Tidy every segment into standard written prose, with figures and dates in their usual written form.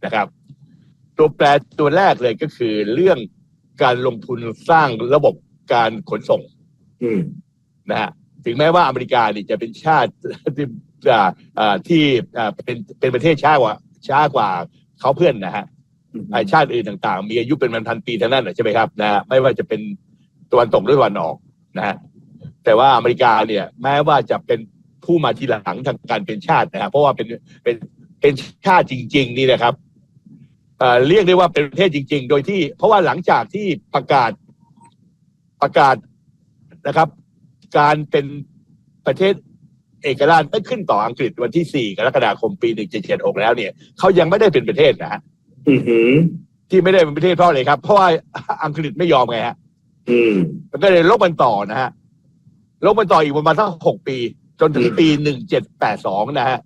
นะครับตัวแปรตัวแรกเลยก็คือเรื่องการลงทุนสร้างระบบการขนส่งนะฮะถึงแม้ว่าอเมริกานี่จะเป็นชาติที่เป็นประเทศช้ากว่าเขาเพื่อนนะฮะชาติอื่นต่างๆมีอายุเป็นพันปีทั้งนั้นใช่ไหมครับนะไม่ว่าจะเป็นตะวันตกหรือตะวันออกนะฮะแต่ว่าอเมริกาเนี่ยแม้ว่าจะเป็นผู้มาทีหลังทางการเป็นชาตินะครับเพราะว่าเป็นชาติจริงๆนี่นะครับเรียกได้ว่าเป็นประเทศจริงๆโดยที่เพราะว่าหลังจากที่ประกาศนะครับการเป็นประเทศเอกราชไม่ขึ้นต่ออังกฤษวันที่4 กรกฎาคมปี1776แล้วเนี่ยเขายังไม่ได้เป็นประเทศนะฮะที่ไม่ได้เป็นประเทศเพราะอะไรครับเพราะว่าอังกฤษไม่ยอมไงฮะมันก็เลยลบกันต่อนะฮะลบกันต่ออีกประมาณสัก6 ปีจนถึงปี1782นะฮะ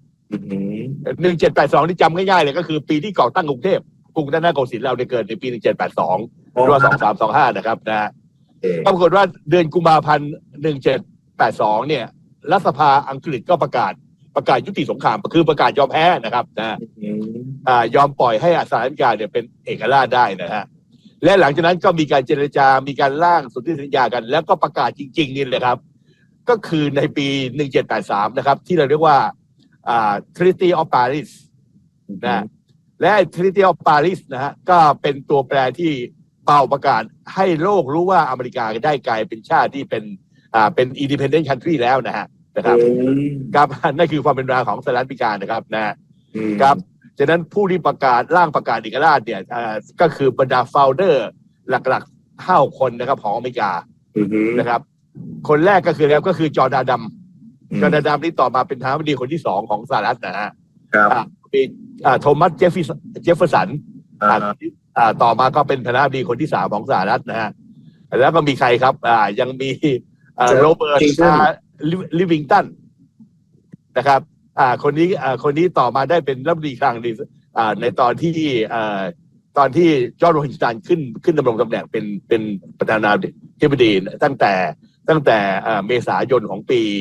1782ที่จำง่ายๆเลยก็คือปีที่ก่อตั้งกรุงเทพกรุงรัตนโกสินทร์เราได้เกิดในปี1782หรือว่า2325นะครับนะปรากฏว่าเดือนกุมภาพันธ์1782เนี่ยรัฐสภาอังกฤษก็ประกาศยุติสงครามคือประกาศยอมแพ้นะครับนะยอมปล่อยให้สหรัฐอเมริกาเนี่ยเป็นเอกราชได้นะฮะและหลังจากนั้นก็มีการเจรจามีการร่างสนธิสัญญากันแล้วก็ประกาศจริงๆนี่เลยครับก็คือในปี1783นะครับที่เราเรียกว่าTreaty of Paris นะและ Treaty of Paris นะฮะก็เป็นตัวแปรที่เป่าประกาศให้โลกรู้ว่าอเมริกาได้กลายเป็นชาติที่เป็น independent country แล้วนะครับครับนั่นคือความเป็นมาของสหรัฐอเมริกานะครับนะครับฉะนั้นผู้ที่ร่างประกาศเอกราชเนี่ยก็คือบรรดา founder หลักๆ5 คนนะครับของอเมริกานะครับคนแรกก็คือจอร์แดนดัมนี่ต่อมาเป็นประธานาธิบดีคนที่2ของสหรัฐนะฮะมีโทมัสเจฟเฟอร์สันต่อมาก็เป็นประธานาธิบดีคนที่3ของสหรัฐนะฮะแล้วก็มีใครครับยังมีโรเบิร์ตลิวิงตันนะครับคนนี้ต่อมาได้เป็นรัฐมนตรีคลังในตอนที่จอร์จวอชิงตันขึ้นดำรงตำแหน่งเป็นประธานาธิบดีตั้งแต่เมษายนของปี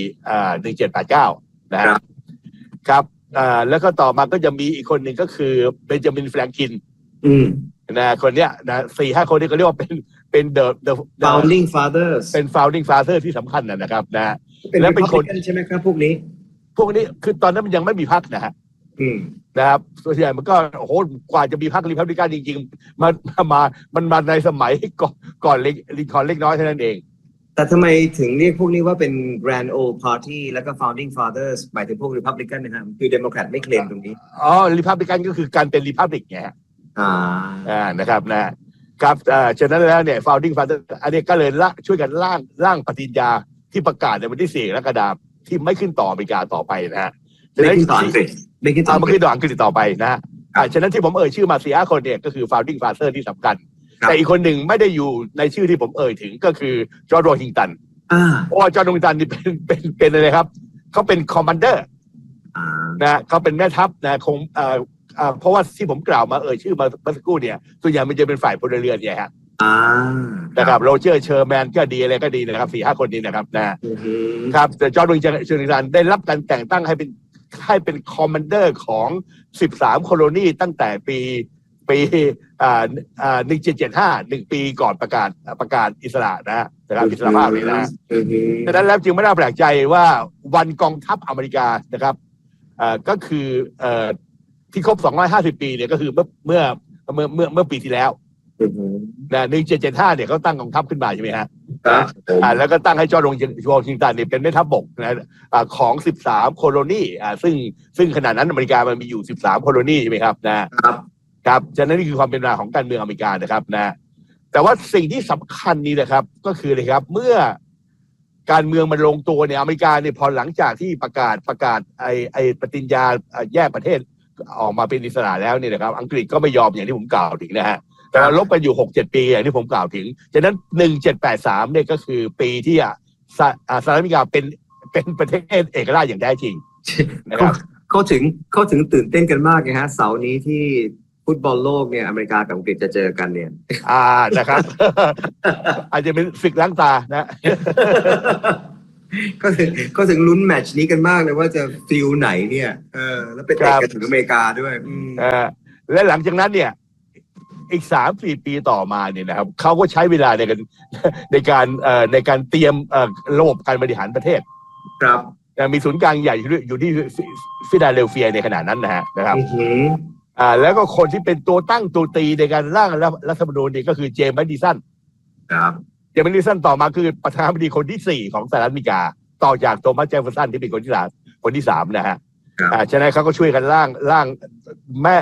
1789นะครับแล้วก็ต่อมาก็จะมีอีกคนหนึ่งก็คือเบนจามินแฟรงคลินนะคนเนี้ยนะ 4-5 คนนี้ก็เรียกว่าเป็น the founding fathers เป็น founding father ที่สำคัญนะครับนะและเป็นคนใช่ไหมครับพวกนี้คือตอนนั้นมันยังไม่มีพรรคนะฮะนะครับส่วนใหญ่มันก็โอ้โหกว่าจะมีพรรครีพับลิกันจริงๆมันมาในสมัยก่อนลินคอล์นเล็กน้อยเท่านั้นเองแต่ทำไมถึงเรียกพวกนี้ว่าเป็น Grand Old Party แล้วก็ Founding Fathers หมายถึงพวก Republican นะครับคือ Democrat ไม่เคลมตรงนี้ Republican ก็คือการเป็น Republic ไงฮะนะครับนะครับฉะนั้นแล้วเนี่ย Founding Fathers อันนี้ก็เลยช่วยกันร่างปฏิญญาที่ประกาศในวันที่4 กรกฎาคมที่ไม่ขึ้นต่ออเมริกาต่อไปนะฮะไม่ขึ้นต่ออังกฤษไม่ขึ้นต่ออังกฤษต่อไปนะฮะฉะนั้นที่ผมชื่อมา4 คนเนี่ยก็คือ Founding Father ที่สำคัญแต่อีกคนหนึ่งไม่ได้อยู่ในชื่อที่ผมถึงก็คือจอร์จวอชิงตันเพราะว่าจอร์จวอชิงตันนี่เป็นอะไรครับเขาเป็นคอมมานเดอร์นะเขาเป็นแม่ทัพนะคงเพราะว่าที่ผมกล่าวมาชื่อมาเมื่อสักครู่เนี่ยส่วนใหญ่มันจะเป็นฝ่ายพลเรือนเนี่ยฮะนะครับโรเจอร์เชอร์แมนก็ดีอะไรก็ดีนะครับ4-5 คนนี้นะครับนะครับแต่จอร์จวอชิงตันได้รับการแต่งตั้งให้เป็นคอมมานเดอร์ของ13 โคโลนีตั้งแต่ปี1775 1 ปีก่อนประกาศอิสระนะครับอิสรภาพนี่นะดังนั้นแล้วจึงไม่น่าแปลกใจว่าวันกองทัพอเมริกานะครับก็คือที่ครบ250 ปีเนี่ยก็คือเมื่อปีที่แล้วนะ1775เนี่ยเขาตั้งกองทัพขึ้นมาใช่ไหมฮะแล้วก็ตั้งให้จอร์จวอชิงตันเนี่ยเป็นแม่ทัพบกนะของ13 โคโลนีซึ่งขณะนั้นอเมริกามันมีอยู่13 โคโลนีใช่ไหมครับนะครับฉะนั้นนี่คือความเป็นมาของการเมืองอเมริกานะครับนะแต่ว่าสิ่งที่สำคัญนี่นะครับก็คือเลยครับเมื่อการเมืองมันลงตัวเนี่ยอเมริกาเนี่ยพอหลังจากที่ประกาศไอปฏิญญาแยกประเทศออกมาเป็นอิสระแล้วเนี่ยนะครับอังกฤษก็ไม่ยอมอย่างที่ผมกล่าวถึงนะฮะแต่ลบกันอยู่ 6-7 ปีอย่างที่ผมกล่าวถึงฉะนั้น1783เนี่ยก็คือปีที่สหรัฐอเมริกาเป็นประเทศเอกราชอย่างแท้จริงนะครับเขาถึงตื่นเต้นกันมากไงฮะเสาร์นี้ที่ฟุตบอลโลกเนี่ยอเมริกากับอังกฤษจะเจอกันเนี่ยนะครับ อาจจะเป็นศึกล้างตานะก็ถึงลุ้นแมตช์นี้กันมากเลยว่าจะฟิลไหนเนี่ยแล้วเป็นเอกกับถึงอเมริกาด้วยและหลังจากนั้นเนี่ยอีก3-4 ปีต่อมาเนี่ยนะครับเขาก็ใช้เวลาในการเตรียมระบบการบริหารประเทศครับมีศูนย์กลางใหญ่อยู่ที่ฟิลาเดลเฟียในขณะนั้นนะครับแล้วก็คนที่เป็นตัวตั้งตัวตีในการร่างรัฐธรรมนูญนี่ก็คือเจมส์แมดดิสันครับเจมส์แมดดิสันต่อมาคือประธานาธิบดีคนที่4ของสหรัฐอเมริกาต่อจากโทมัสเจฟเฟอร์สันที่เป็นคนที่3นะฮะฉะนั้นเขาก็ช่วยกันร่างแม่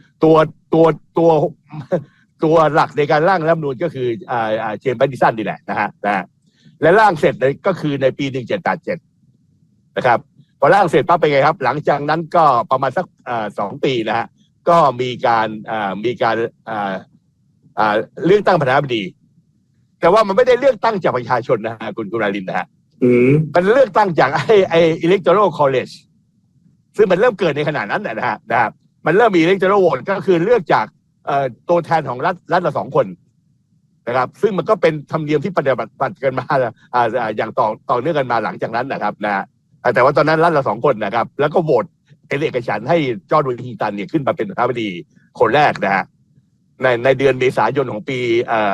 ตัวหลักในการร่างรัฐธรรมนูญก็คือเจมส์แมดดิสันนี่แหละนะฮะและร่างเสร็จก็คือในปี1787นะครับพอร่างเสร็จปั๊บไปไงครับหลังจากนั้นก็ประมาณสัก2 ปีนะฮะก็มีการเลือกตั้งประธานาธิบดีแต่ว่ามันไม่ได้เลือกตั้งจากประชาชนนะฮะคุณกุราลินนะฮะมันเลือกตั้งจากไอ้ electoral college ซึ่งมันเริ่มเกิดในขณะนั้นนะครับมันเริ่มมี electoral vote ก็คือเลือกจากตัวแทนของรัฐละ2 คนนะครับซึ่งมันก็เป็นธรรมเนียมที่ปฏิบัติกันมาอย่างต่อเนื่องกันมาหลังจากนั้นนะครับนะแต่ว่าตอนนั้นรัฐละ2 คนนะครับแล้วก็โหวตเป็นเอกฉันท์ให้จอร์จ วอชิงตันเนี่ยขึ้นมาเป็นประธานาธิบดีคนแรกนะฮะในเดือนเมษายนของปี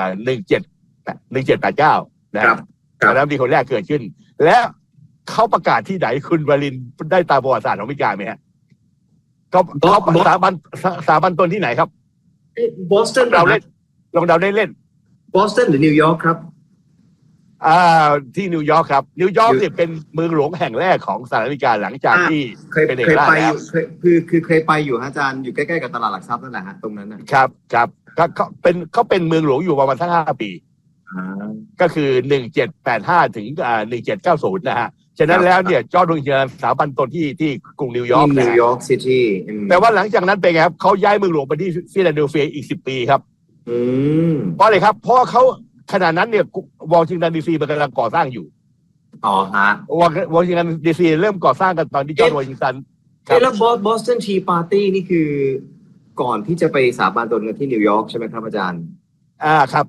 1789นะครับประธานาธิบดีคนแรกเกิดขึ้นและเขาประกาศที่ไหนคุณวรินทร์ได้ตามประวัติศาสตร์ของอเมริกาไหมฮะเขาสถาบันตนที่ไหนครับบอสตันเราเล่นลองเดาเล่นบอสตันหรือนิวยอร์กครับที่นิวยอร์กครับนิวยอร์กเนี่ยเป็นเมืองหลวงแห่งแรกของสหรัฐอเมริกาหลังจากที่เป็นเอกราชแล้วคือเคยไปอยู่ฮะอาจารย์อยู่ใกล้ๆกับตลาดหลักทรัพย์นั่นแหละฮะตรงนั้นนะครับเขาเป็นเมืองหลวงอยู่ประมาณสัก5 ปีก็คือ1785ถึง1790นะฮะฉะนั้นแล้วเนี่ยจอร์จ วอชิงตันสถาบันตนที่กรุงนิวยอร์กนิวยอร์กซิตี้แต่ว่าหลังจากนั้นเป็นไงครับเขาย้ายเมืองหลวงไปที่ฟิลาเดลเฟียอีก10 ปีครับเพราะอะไรครับเพราะเขาขณะนั้นเนี่ยวอชิงตันดีซีมันกำลังก่อสร้างอยู่ฮะวอชิงตันดีซีเริ่มก่อสร้างกันตอนที่จอร์จ วอชิงตันแล้วบอสตันทีปาร์ตี้นี่คือก่อนที่จะไปสาบานตนกันที่นิวยอร์กใช่ไหมครับอาจารย์ครับ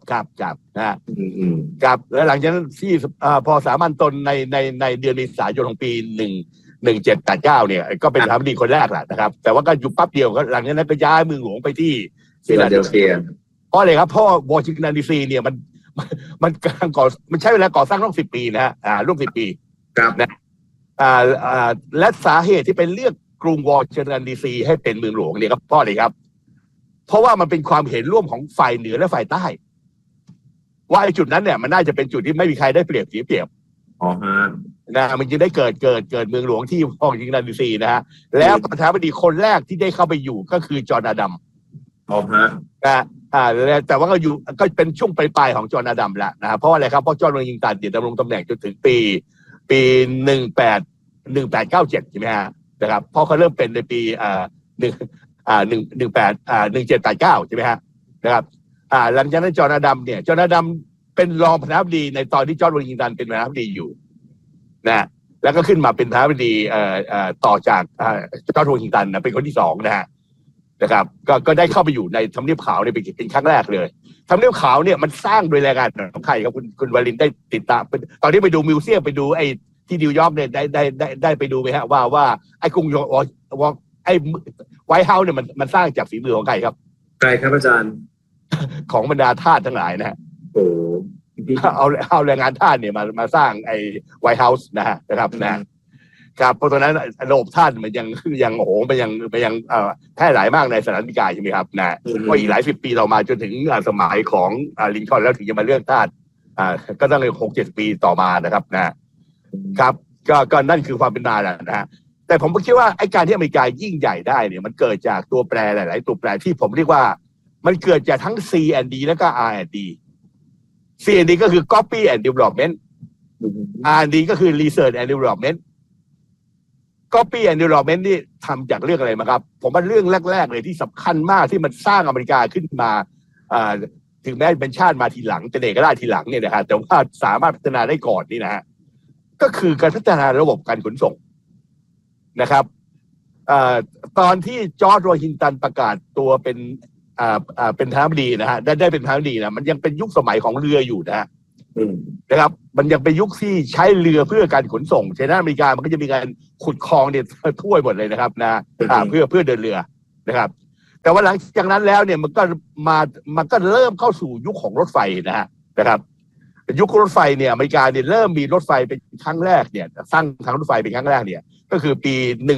ครับแล้วหลังจากนั้นที่พอสามัญตนในเดือนเมษายนของปี1789เนี่ยก็เป็นประธานาธิบดีคนแรกแหละนะครับแต่ว่าก็อยู่ปั๊บเดียวก็หลังจากนั้นก็ย้ายเมืองหลวงไปที่ฟิลาเดลเฟียเพราะอะไรครับเพราะวอชิงตันดีซีเนี่ยมันกำลังมันใช้เวลาก่อสร้างร่วม10 ปีนะฮะร่วม10 ปีครับนะและสาเหตุที่เป็นเลือกกรุงวอชิงตันดีซีให้เป็นเมืองหลวงเนี่ยครับเพราะอะไรครับเพราะว่ามันเป็นความเห็นร่วมของฝ่ายเหนือและฝ่ายใต้ว่าไอ้จุดนั้นเนี่ยมันน่าจะเป็นจุดที่ไม่มีใครได้เปรียบเสียเปรียบมันจะได้เกิดเมืองหลวงที่วอชิงตันดีซีนะฮะแล้วประธานาธิบดีคนแรกที่ได้เข้าไปอยู่ก็คือจอห์น อดัมแต่ว่าก็เป็นช่วงปลายของจอห์น อดัมแล้วนะเพราะอะไรครับเพราะจอห์น วอชิงตันดำรงตำแหน่งจนถึงปี1897ใช่ไหมฮะนะครับเพราะเขาเริ่มเป็นในปี1789ใช่ไหมฮะนะครับหลังจากนั้นจอห์น อดัมเนี่ยจอห์น อดัมเป็นรองประธานาธิบดีในตอนที่จอร์จ วอชิงตันเป็นประธานาธิบดีอยู่นะแล้วก็ขึ้นมาเป็นประธานาธิบดีต่อจากจอร์จ วอชิงตันนะเป็นคนที่2นะครับก็ได้เข้าไปอยู่ในทำเนียบขาวเนี่ยเป็นครั้งแรกเลยทำเนียบขาวเนี่ยมันสร้างโดยแรงงานของใครครับคุณวรินทร์ได้ติดตามตอนที่ไปดูมิวเซียมไปดูไอ้ที่นิวยอร์กเนี่ยได้ไปดูไหมฮะว่าไอ้กรุงไอ้ไวท์เฮาส์เนี่ยมันสร้างจากฝีมือของใครครับใครครับอาจารย์ของบรรดาทาสทั้งหลายนะฮะเอาแรงงานทาสเนี่ยมาสร้างไอ้ไวท์เฮาส์นะครับครับเพราะตอนนั้นระบบทาสมันยังโอ้โหมันยังแพร่หลายมากในสหรัฐอเมริกาใช่ไหมครับนะว่าอีกหลาย10 ปีต่อมาจนถึงสมัยของลิงคอล์นแล้วถึงจะมาเลือกทาสก็ต้อง6-7 ปีต่อมานะครับนะครับก็นั่นคือความเป็นมาแหละนะฮะแต่ผมคิดว่าไอ้การที่อเมริกายิ่งใหญ่ได้เนี่ยมันเกิดจากตัวแปรหลายๆตัวแปรที่ผมเรียกว่ามันเกิดจากทั้ง C&D และก็ R&D C&D ก็คือ Copy and Development R&D ก็คือ Research and Development Copy and Development นี่ทำจากเรื่องอะไรมาครับผมว่าเรื่องแรกๆเลยที่สำคัญมากที่มันสร้างอเมริกาขึ้นมาถึงแม้เป็นชาติมาทีหลังเป็นเอกราชทีหลังเนี่ยนะฮะแต่ว่าสามารถพัฒนาได้ก่อนนี่นะฮะก็คือการพัฒนาระบบการขนส่งนะครับตอนที่จอร์จ วอชิงตันประกาศตัวเป็นประธานาธิบดีนะฮะได้เป็นประธานาธิบดีนะมันยังเป็นยุคสมัยของเรืออยู่นะครับมันยังเป็นยุคที่ใช้เรือเพื่อการขนส่งฉะนั้นอเมริกามันก็จะมีการขุดคลองเนี่ยทั่วหมดเลยนะครับเพื่อเดินเรือนะครับแต่ว่าหลังจากนั้นแล้วเนี่ยมันก็เริ่มเข้าสู่ยุคของรถไฟนะครับยุครถไฟเนี่ยอเมริกาเนี่ยเริ่มมีรถไฟเป็นครั้งแรกเนี่ยสร้างทางรถไฟเป็นครั้งแรกเนี่ยก็คือปี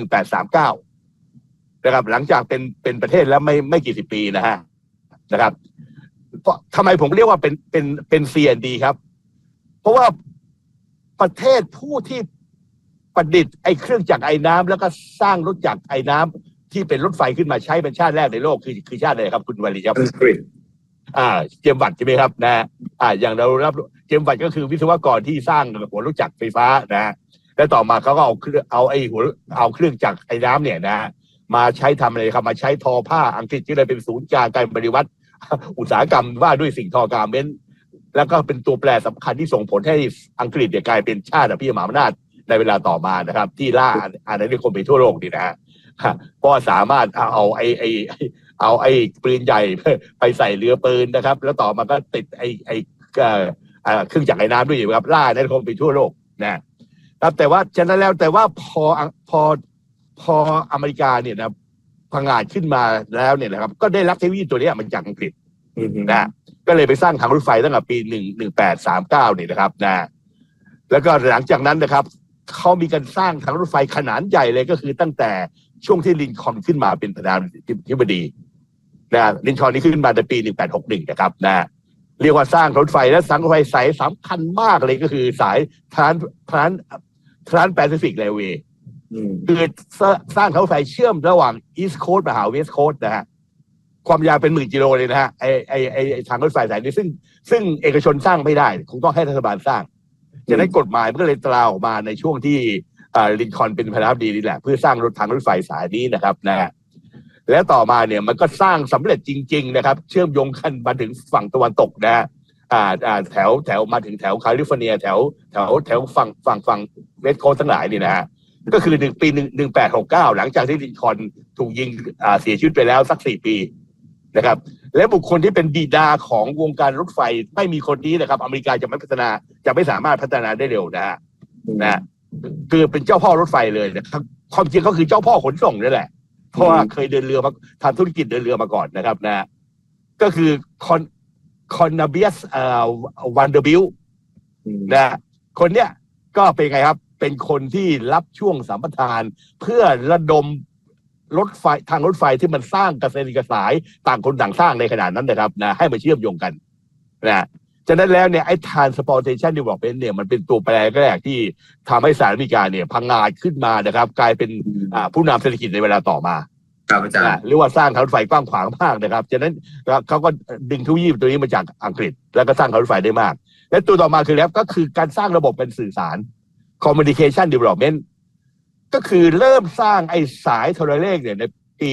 1839นะครับหลังจากเป็นประเทศแล้วไม่กี่สิบปีนะครับเพราะทำไมผมเรียกว่าเป็น C&D ครับเพราะว่าประเทศผู้ที่ประดิษฐ์ไอ้เครื่องจักรไอ้น้ำแล้วก็สร้างรถจักรไอ้น้ำที่เป็นรถไฟขึ้นมาใช้เป็นชาติแรกในโลกคือชาติอะไรครับคุณวลีครับอังกฤษเจมส์วัตต์ใช่ไหมครับอย่างเรารับเจมส์วัตต์ก็คือวิศวกรที่สร้างหัวรถจักรไฟฟ้าและต่อมาเขาก็เอาเครื่องจักรไอ้น้ำเนี่ยมาใช้ทำอะไรครับมาใช้ทอผ้าอังกฤษที่เลยเป็นศูนย์กลางการปฏิวัติอุตสาหกรรมว่าด้วยสิ่งทอการเม้นแล้วก็เป็นตัวแปรสำคัญที่ส่งผลให้อังกฤษเนี่ยกลายเป็นชาติอภิมหาอำนาจในเวลาต่อมานะครับที่ล่าอาณานิคมไปทั่วโลกนี่เพราะสามารถเอาไอ้ปืนใหญ่ไปใส่เรือปืนนะครับแล้วต่อมาก็ติดเครื่องจักรไอ้น้ำด้วยครับล่าอาณานิคมไปทั่วโลกนะครับแต่ว่าฉะนั้นแล้วแต่ว่าพออเมริกาเนี่ยนะพังงาดขึ้นมาแล้วเนี่ยนะครับก็ได้รับเทคโนโลยีตัวนี้มาจากอังกฤษก็เลยไปสร้างทางรถไฟตั้งแต่ปี1839เนี่ยนะครับแล้วก็หลังจากนั้นนะครับเขามีการสร้างทางรถไฟขนาดใหญ่เลยก็คือตั้งแต่ช่วงที่ลินคอล์นขึ้นมาเป็นประธานาธิบดีลินคอล์นนี่ขึ้นมาในปี1861นะครับเรียกว่าสร้างรถไฟและสร้างรถไฟสายสำคัญมากเลยก็คือสายทรานแปซิฟิกเรลเวย์คือสร้างรถไฟเชื่อมระหว่างอีสต์โคสต์มาหาเวสต์โคสต์ความยาวเป็น10,000 กิโลเลยไอ้ทางรถไฟสายนี้ซึ่งเอกชนสร้างไม่ได้คงต้องให้รัฐบาลสร้างฉะนั้นกฎหมายมันก็เลยตราออกมาในช่วงที่ลินคอล์นเป็นประธานาธิบดีนี่แหละเพื่อสร้างทางรถไฟสายนี้นะครับแล้วต่อมาเนี่ยมันก็สร้างสำเร็จจริงๆนะครับเชื่อมโยงกันมาถึงฝั่งตะวันตกแถวมาถึงแถวแคลิฟอร์เนียแถวฝั่งเวสต์โคสต์ทั้งหลายนี่ก็คือปี1869หลังจากที่ลินคอล์นถูกยิงเสียชีวิตไปแล้วสัก4 ปีนะครับและบุคคลที่เป็นบิดาของวงการรถไฟไม่มีคนนี้นะครับอเมริกาจะไม่สามารถพัฒนาได้เร็วคือเป็นเจ้าพ่อรถไฟเลยนะครับความจริงก็คือเจ้าพ่อขนส่งนี่แหละเพราะว่าเคยเดินเรือมาทำธุรกิจเดินเรือมาก่อนนะครับก็คือคอนนาเบียสวันเดอร์บิลคนเนี้ยก็เป็นไงครับเป็นคนที่รับช่วงสัมปทานเพื่อระดมรถไฟทางรถไฟที่มันสร้างกระเซ็นกระสายต่างคนต่างสร้างในขนาดนั้นนะครับให้มาเชื่อมโยงกันฉะนั้นแล้วเนี่ยไอ้ transportation development เนี่ยมันเป็นตัวแปรแรกที่ทำให้สหรัฐอเมริกาเนี่ยพังงาดขึ้นมานะครับกลายเป็นผู้นำเศรษฐกิจในเวลาต่อมาครับอาจารย์หรือว่าสร้างทางรถไฟกว้างขวางมากนะครับฉะนั้นเขาก็ดึงเทคโนโลยีตัวนี้มาจากอังกฤษแล้วก็สร้างทางรถไฟได้มากและตัวต่อมาคือแล้วก็คือการสร้างระบบการสื่อสาร communication development ก็คือเริ่มสร้างไอ้สายโทรเลขเนี่ยในปี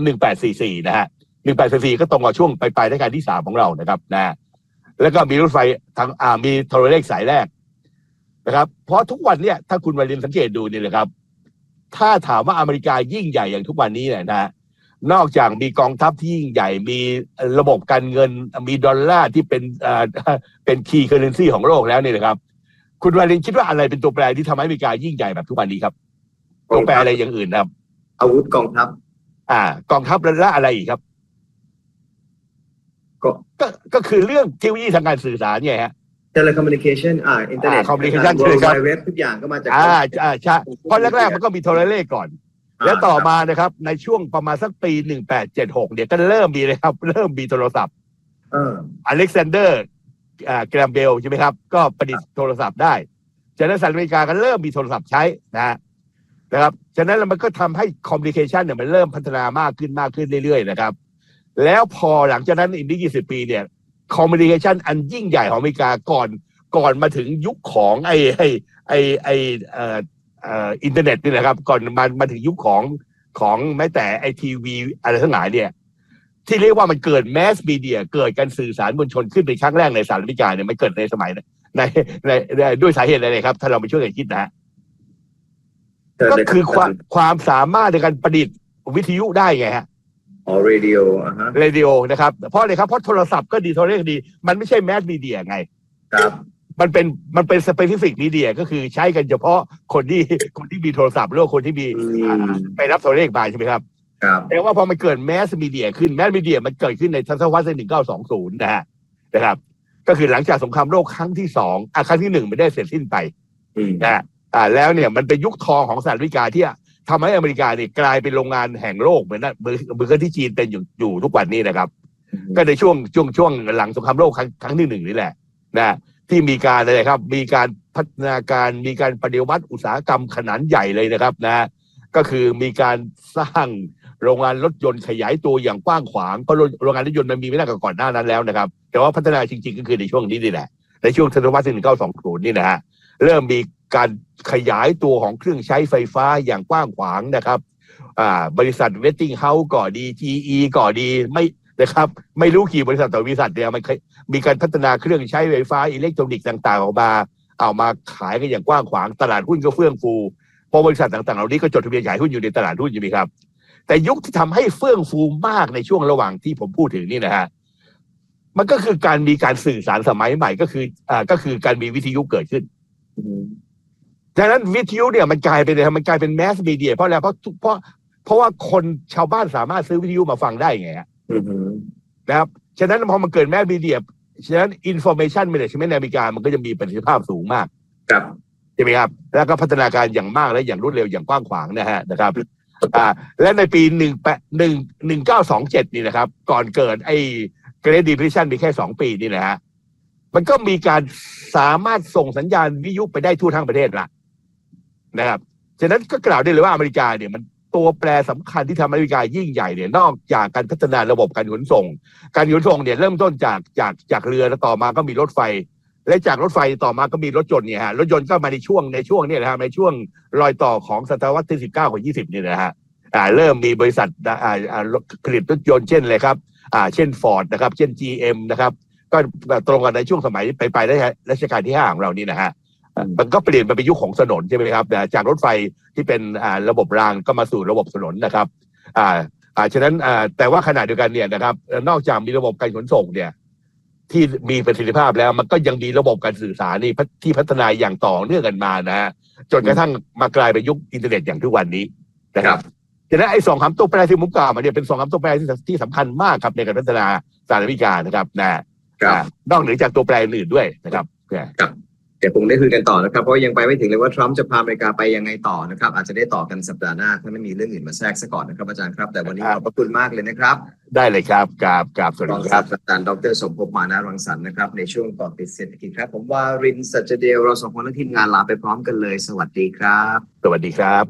18441844ก็ตรงกับช่วงปลายรัชกาลที่3ของเรานะครับแล้วก็มีรถไฟทางมีโทรเลขสายแรกนะครับเพราะทุกวันเนี่ยถ้าคุณวารินสังเกตดูนี่เลยครับถ้าถามว่าอเมริกายิ่งใหญ่อย่างทุกวันนี้เนี่ยนอกจากมีกองทัพที่ยิ่งใหญ่มีระบบการเงินมีดอลลาร์ที่เป็นคีย์เคอร์เรนซีของโลกแล้วเนี่ยนะครับคุณวารินคิดว่าอะไรเป็นตัวแปรที่ทำให้อเมริกายิ่งใหญ่แบบทุกวันนี้ครับตัวแปรอะไรอย่างอื่นครับอาวุธกองทัพกองทัพและอะไรอีกครับก็คือเรื่องเทคโนโลยีทางการสื่อสารไงฮะ telecommunication อินเทอร์เน็ต communication คือครับเว็บทุกอย่างก็มาจากใช่เพราะแรกๆมันก็มีโทรเลขก่อนแล้วต่อมานะครับในช่วงประมาณสักปี1876เนี่ยก็เริ่มมีเลยครับเริ่มมีโทรศัพท์อเล็กซานเดอร์แกรมเบลใช่ไหมครับก็ประดิษฐ์โทรศัพท์ได้ฉะนั้นสหรัฐอเมริกาก็เริ่มมีโทรศัพท์ใช้นะครับฉะนั้นมันก็ทำให้คอมมิวนิเคชันเนี่ยมันเริ่มพัฒนามากขึ้นเรื่อยๆนะครับแล้วพอหลังจากนั้นอีก20 ปีเนี่ยคอมมิวนิเคชันอันยิ่งใหญ่ของอเมริกาก่อนมาถึงยุคของอินเทอร์เน็ตนี่แหละครับก่อนมาถึงยุคของแม้แต่ไอทีวีอะไรทั้งหลายเนี่ยที่เรียกว่ามันเกิดแมสมีเดียเกิดการสื่อสารมวลชนขึ้นเป็นครั้งแรกในสหรัฐอเมริกาเนี่ยมันเกิดในสมัยในด้วยสาเหตุอะไรครับถ้าเราไปช่วยกันคิดก็คือความสามารถในการประดิษฐ์วิทยุได้ไงฮะเรดิโอนะครับเพราะอะไรครับเพราะโทรศัพท์ก็ดีโทรเลขดีมันไม่ใช่แมสมีเดียไงครับมันเป็นสเปซิฟิกมีเดียก็คือใช้กันเฉพาะคนที่มีโทรศัพท์หรือคนที่มีไปรับโทรเลขมาใช่ไหมครับแต่ว่าพอมันเกิดแมสมีเดียขึ้นแมสมีเดียมันเกิดขึ้นในทศวรรษ1920นะครับก็คือหลังจากสงครามโลกครั้งที่2ครั้งที่1ไม่ได้เสร็จสิ้นไปแล้วเนี่ยมันเป็นยุคทองของสหรัฐอเมริกาที่ทำให้อเมริกาเนี่ยกลายเป็นโรงงานแห่งโลกเหมือนที่จีนเป็นอยู่ทุกวันนี้นะครับก็ในช่วงหลังสงครามโลกครั้งที่1นี่แหละนะที่มีการอะไรครับมีการพัฒนาการมีการปฏิวัติอุตสาหกรรมขนาดใหญ่เลยนะครับนะก็คือมีการสร้างโรงงานรถยนต์ขยายตัวอย่างกว้างขวางเพราะโรงงานรถยนต์มันมีไม่ได้ก่อนหน้านั้นแล้วนะครับแต่ว่าพัฒนาจริงๆก็คือในช่วงนี้นี่แหละในช่วงศตวรรษที่1920นี่นะฮะเริ่มมีการขยายตัวของเครื่องใช้ไฟฟ้าอย่างกว้างขวางนะครับบริษัทเวสติงเฮาส์ก่อดี GE ก่อดีไม่นะครับไม่รู้กี่บริษัทต่อบริษัทเนี่ยมันมีการพัฒนาเครื่องใช้ไฟฟ้าอิเล็กทรอนิกส์ต่างๆออกมาเอามาขายกันอย่างกว้างขวางตลาดหุ้นก็เฟื่องฟูพอบริษัทต่างๆเหล่านี้ก็จดทะเบียนขายหุ้นอยู่ในตลาดหุ้นอยู่ไหมครับแต่ยุคที่ทำให้เฟื่องฟูมากในช่วงระหว่างที่ผมพูดถึงนี่นะฮะมันก็คือการมีการสื่อสารสมัยใหม่ก็คือการมีวิทยุเกิดขึ้นดังนั้นวิทยุเนี่ยมันกลายเป็นแมสมีเดียเพราะอะไรเพราะว่าคนชาวบ้านสามารถซื้อวิทยุมาฟังได้ไงนะครับฉะนั้นพอมันเกิดแมสมีเดียฉะนั้น information management ในอเมริกามันก็จะมีประสิทธิภาพสูงมากครับใช่ไหมครับแล้วก็พัฒนาการอย่างมากและอย่างรวดเร็วอย่างกว้างขวางนะครับและในปี1927นี่นะครับก่อนเกิดไอ้ Great Depression มีแค่2 ปีนี่นะฮะมันก็มีการสามารถส่งสัญญาณวิทยุไปได้ทั่วทั้งประเทศละนะครับฉะนั้นก็กล่าวได้เลยว่าอเมริกาเนี่ยมันตัวแปรสำคัญที่ทำให้อเมริกายิ่งใหญ่เนี่ยนอกจากการพัฒนาระบบการขนส่งเนี่ยเริ่มต้นจากเรือแล้วต่อมาก็มีรถไฟและจากรถไฟต่อมาก็มีรถยนต์เนี่ยฮะรถยนต์ก็มาในช่วงเนี่ยนะครับในช่วงรอยต่อของศตวรรษที่19กับ20เนี่ยนะฮะเริ่มมีบริษัทผลิตรถยนต์เช่นเลยครับเช่น Ford นะครับเช่น GM นะครับก็ตรงกันในช่วงสมัยไปได้รัชกาลที่5ของเรานี่นะฮะมันก็เปลี่ยนมาเป็นยุคของถนนใช่ไหมครับจากรถไฟที่เป็นระบบรางก็มาสู่ระบบถนนนะครับฉะนั้นแต่ว่าขณะเดียวกันเนี่ยนะครับนอกจากมีระบบการขนส่งเนี่ยที่มีประสิทธิภาพแล้วมันก็ยังมีระบบการสื่อสารนี่ที่พัฒนาอย่างต่อเนื่องกันมานะฮะจนกระทั่งมากลายเป็นยุคอินเทอร์เน็ตอย่างทุกวันนี้นะครับฉะนั้นไอ้2 คำตัวแปรที่ผมกล่าวมาเนี่ยเป็น2 คำตัวแปรที่สำคัญมากครับในการพัฒนาสหรัฐอเมริกานะครับนอกเหนือจากตัวแปรอื่นด้วยนะครับเดี๋ยวผมได้คุยกันต่อนะครับเพราะยังไปไม่ถึงเลยว่าทรัมป์จะพาอเมริกาไปยังไงต่อนะครับอาจจะได้ต่อกันสัปดาห์หน้าถ้าไม่มีเรื่องอื่นมาแทรกซะก่อนนะครับอาจารย์ครับแต่วันนี้ขอบพระคุณมากเลยนะครับได้เลยครับสวัสดีครับอาจารย์ดร.สมภพ มานะรังสรรค์นะครับในช่วงก่อนปิดเศรษฐกิจครับผมว่ารินทร์ สัจเดลเรา2 คนและทีมงานลาไปพร้อมกันเลยสวัสดีครับสวัสดีครับ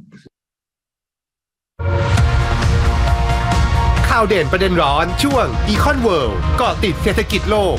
ข่าวเด่นประเด็นร้อนช่วง Econ World เกาะติดเศรษฐกิจโลก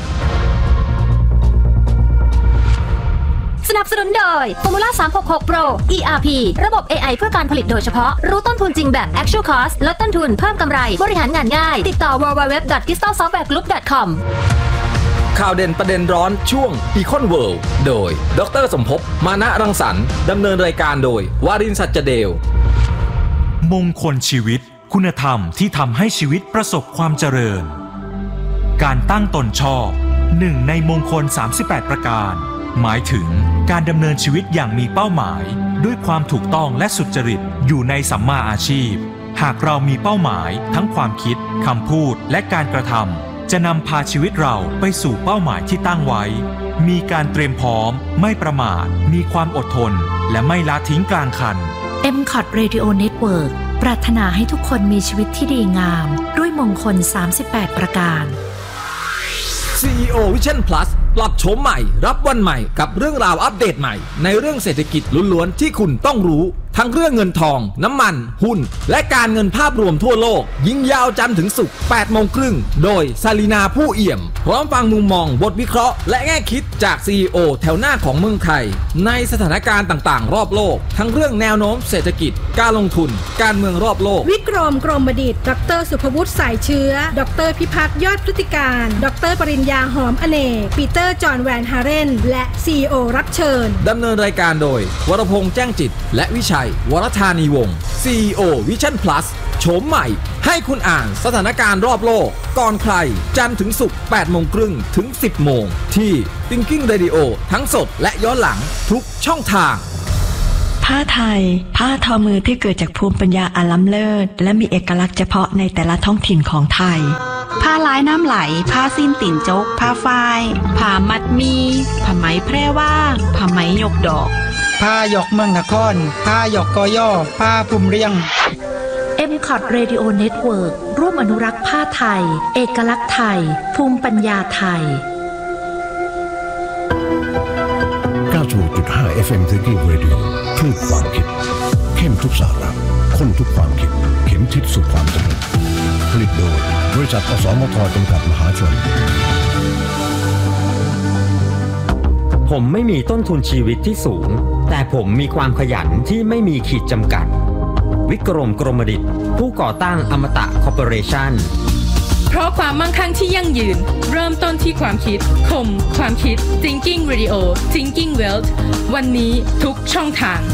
สนับสนุนโดย Formula 366 Pro ERP ระบบ AI เพื่อการผลิตโดยเฉพาะรู้ต้นทุนจริงแบบ Actual Cost ลดต้นทุนเพิ่มกำไรบริหารงานง่ายติดต่อ www.crystalsoftwaregroup.com ข่าวเด่นประเด็นร้อนช่วง Econ World โดยดร.สมภพ มานะรังสรรค์ดำเนินรายการโดยวารินทร์ สัจเดลมงคลชีวิตคุณธรรมที่ทำให้ชีวิตประสบความเจริญการตั้งตนชอบ1ในมงคล38ประการหมายถึงการดำเนินชีวิตอย่างมีเป้าหมายด้วยความถูกต้องและสุจริตอยู่ในสัมมาอาชีพหากเรามีเป้าหมายทั้งความคิดคำพูดและการกระทำจะนำพาชีวิตเราไปสู่เป้าหมายที่ตั้งไว้มีการเตรียมพร้อมไม่ประมาทมีความอดทนและไม่ละทิ้งกลางคัน MCOT Radio Network ปรารถนาให้ทุกคนมีชีวิตที่ดีงามด้วยมงคล38ประการ CEO Vision Plus ปรับโฉมใหม่รับวันใหม่กับเรื่องราวอัปเดตใหม่ในเรื่องเศรษฐกิจล้วนๆที่คุณต้องรู้ทั้งเรื่องเงินทองน้ำมันหุ้นและการเงินภาพรวมทั่วโลกยิ่งยาวจันทร์ถึงศุกร์ 8:30 น.โดยซาลีนาผู้เอี่ยมพร้อมฟังมุมมองบทวิเคราะห์และแง่คิดจาก CEO แถวหน้าของเมืองไทยในสถานการณ์ต่างๆรอบโลกทั้งเรื่องแนวโน้มเศรษฐกิจการลงทุนการเมืองรอบโลกวิกรมกรมดิษฐ์ดร.สุภวุฒิสายเชื้อดร.พิพัฒน์ยอดพฤติการดร.ปริญญาหอมอเนกปีเตอร์จอห์นแวนฮาเรนและ CEO รับเชิญดำเนินรายการโดยวรพงษ์แจ้งจิตและวิชัยวรธานีวงศ์ CEO Vision Plus โฉมใหม่ให้คุณอ่านสถานการณ์รอบโลกก่อนใครจันทร์ถึงศุกร์ 8:30 น.ถึง 10:00 น.ที่ Thinking Radio ทั้งสดและย้อนหลังทุกช่องทางผ้าไทยผ้าทอมือที่เกิดจากภูมิปัญญาอันล้ำเลิศและมีเอกลักษณ์เฉพาะในแต่ละท้องถิ่นของไทยผ้าลายน้ำไหลผ้าสิ้นติ่นจกผ้าฝ้ายผ้ามัดมีผ้าไหมแพร่ว่าผ้าไหมยกดอกผ้าหยกเมืองนครผ้าหยกกอย่อผ้าภูมิเรียง MCOT Radio Network ร่วมอนุรักษ์ผ้าไทยเอกลักษณ์ไทยภูมิปัญญาไทย 90.5 FM Thinking Radio คลื่นความคิดเข้มทุกสาระข้นทุกความคิดเข็มทิศสู่ความสำเร็จผลิตโดยบริษัทอสมทจำกัดมหาชนผมไม่มีต้นทุนชีวิตที่สูงแต่ผมมีความขยันที่ไม่มีขีดจำกัดวิกรมกรมดิษฐ์ผู้ก่อตั้งอมตะคอร์ปอเรชั่นเพราะความมั่งคั่งที่ยั่งยืนเริ่มต้นที่ความคิดคมความคิด Thinking Radio Thinking Wealth วันนี้ทุกช่องทาง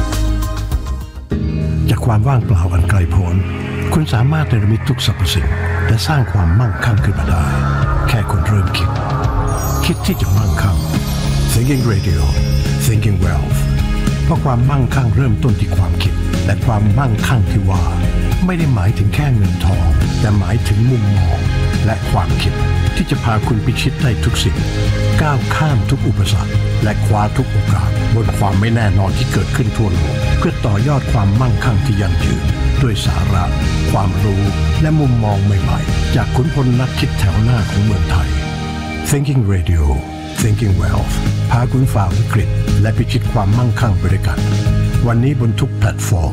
จากความว่างเปล่าอันไกลโพ้นคุณสามารถเนรมิตทุกสรรพสิ่งและสร้างความมั่งคั่งขึ้นมาได้แค่คุณเริ่มคิดที่จะมั่งคั่ง Thinking Radio Thinking Wealth เพราะความมั่งคั่งเริ่มต้นที่ความคิดและความมั่งคั่งที่ว่าไม่ได้หมายถึงแค่เงินทองแต่หมายถึงมุมมองและความคิดที่จะพาคุณพิชิตได้ทุกสิ่งก้าวข้ามทุกอุปสรรคและคว้าทุกโอกาสบนความไม่แน่นอนที่เกิดขึ้นทั่วโลกเพื่อต่อยอดความมั่งคั่งที่ยั่งยืนด้วยสาระความรู้และมุมมองใหม่ๆจากขุนพลนักคิดแถวหน้าของเมืองไทย Thinking Radio Thinking Wealth พาคุณฝ่าวิกฤตและพิชิตความมั่งคั่งไปด้วยกันวันนี้บนทุกแพลตฟอร์ม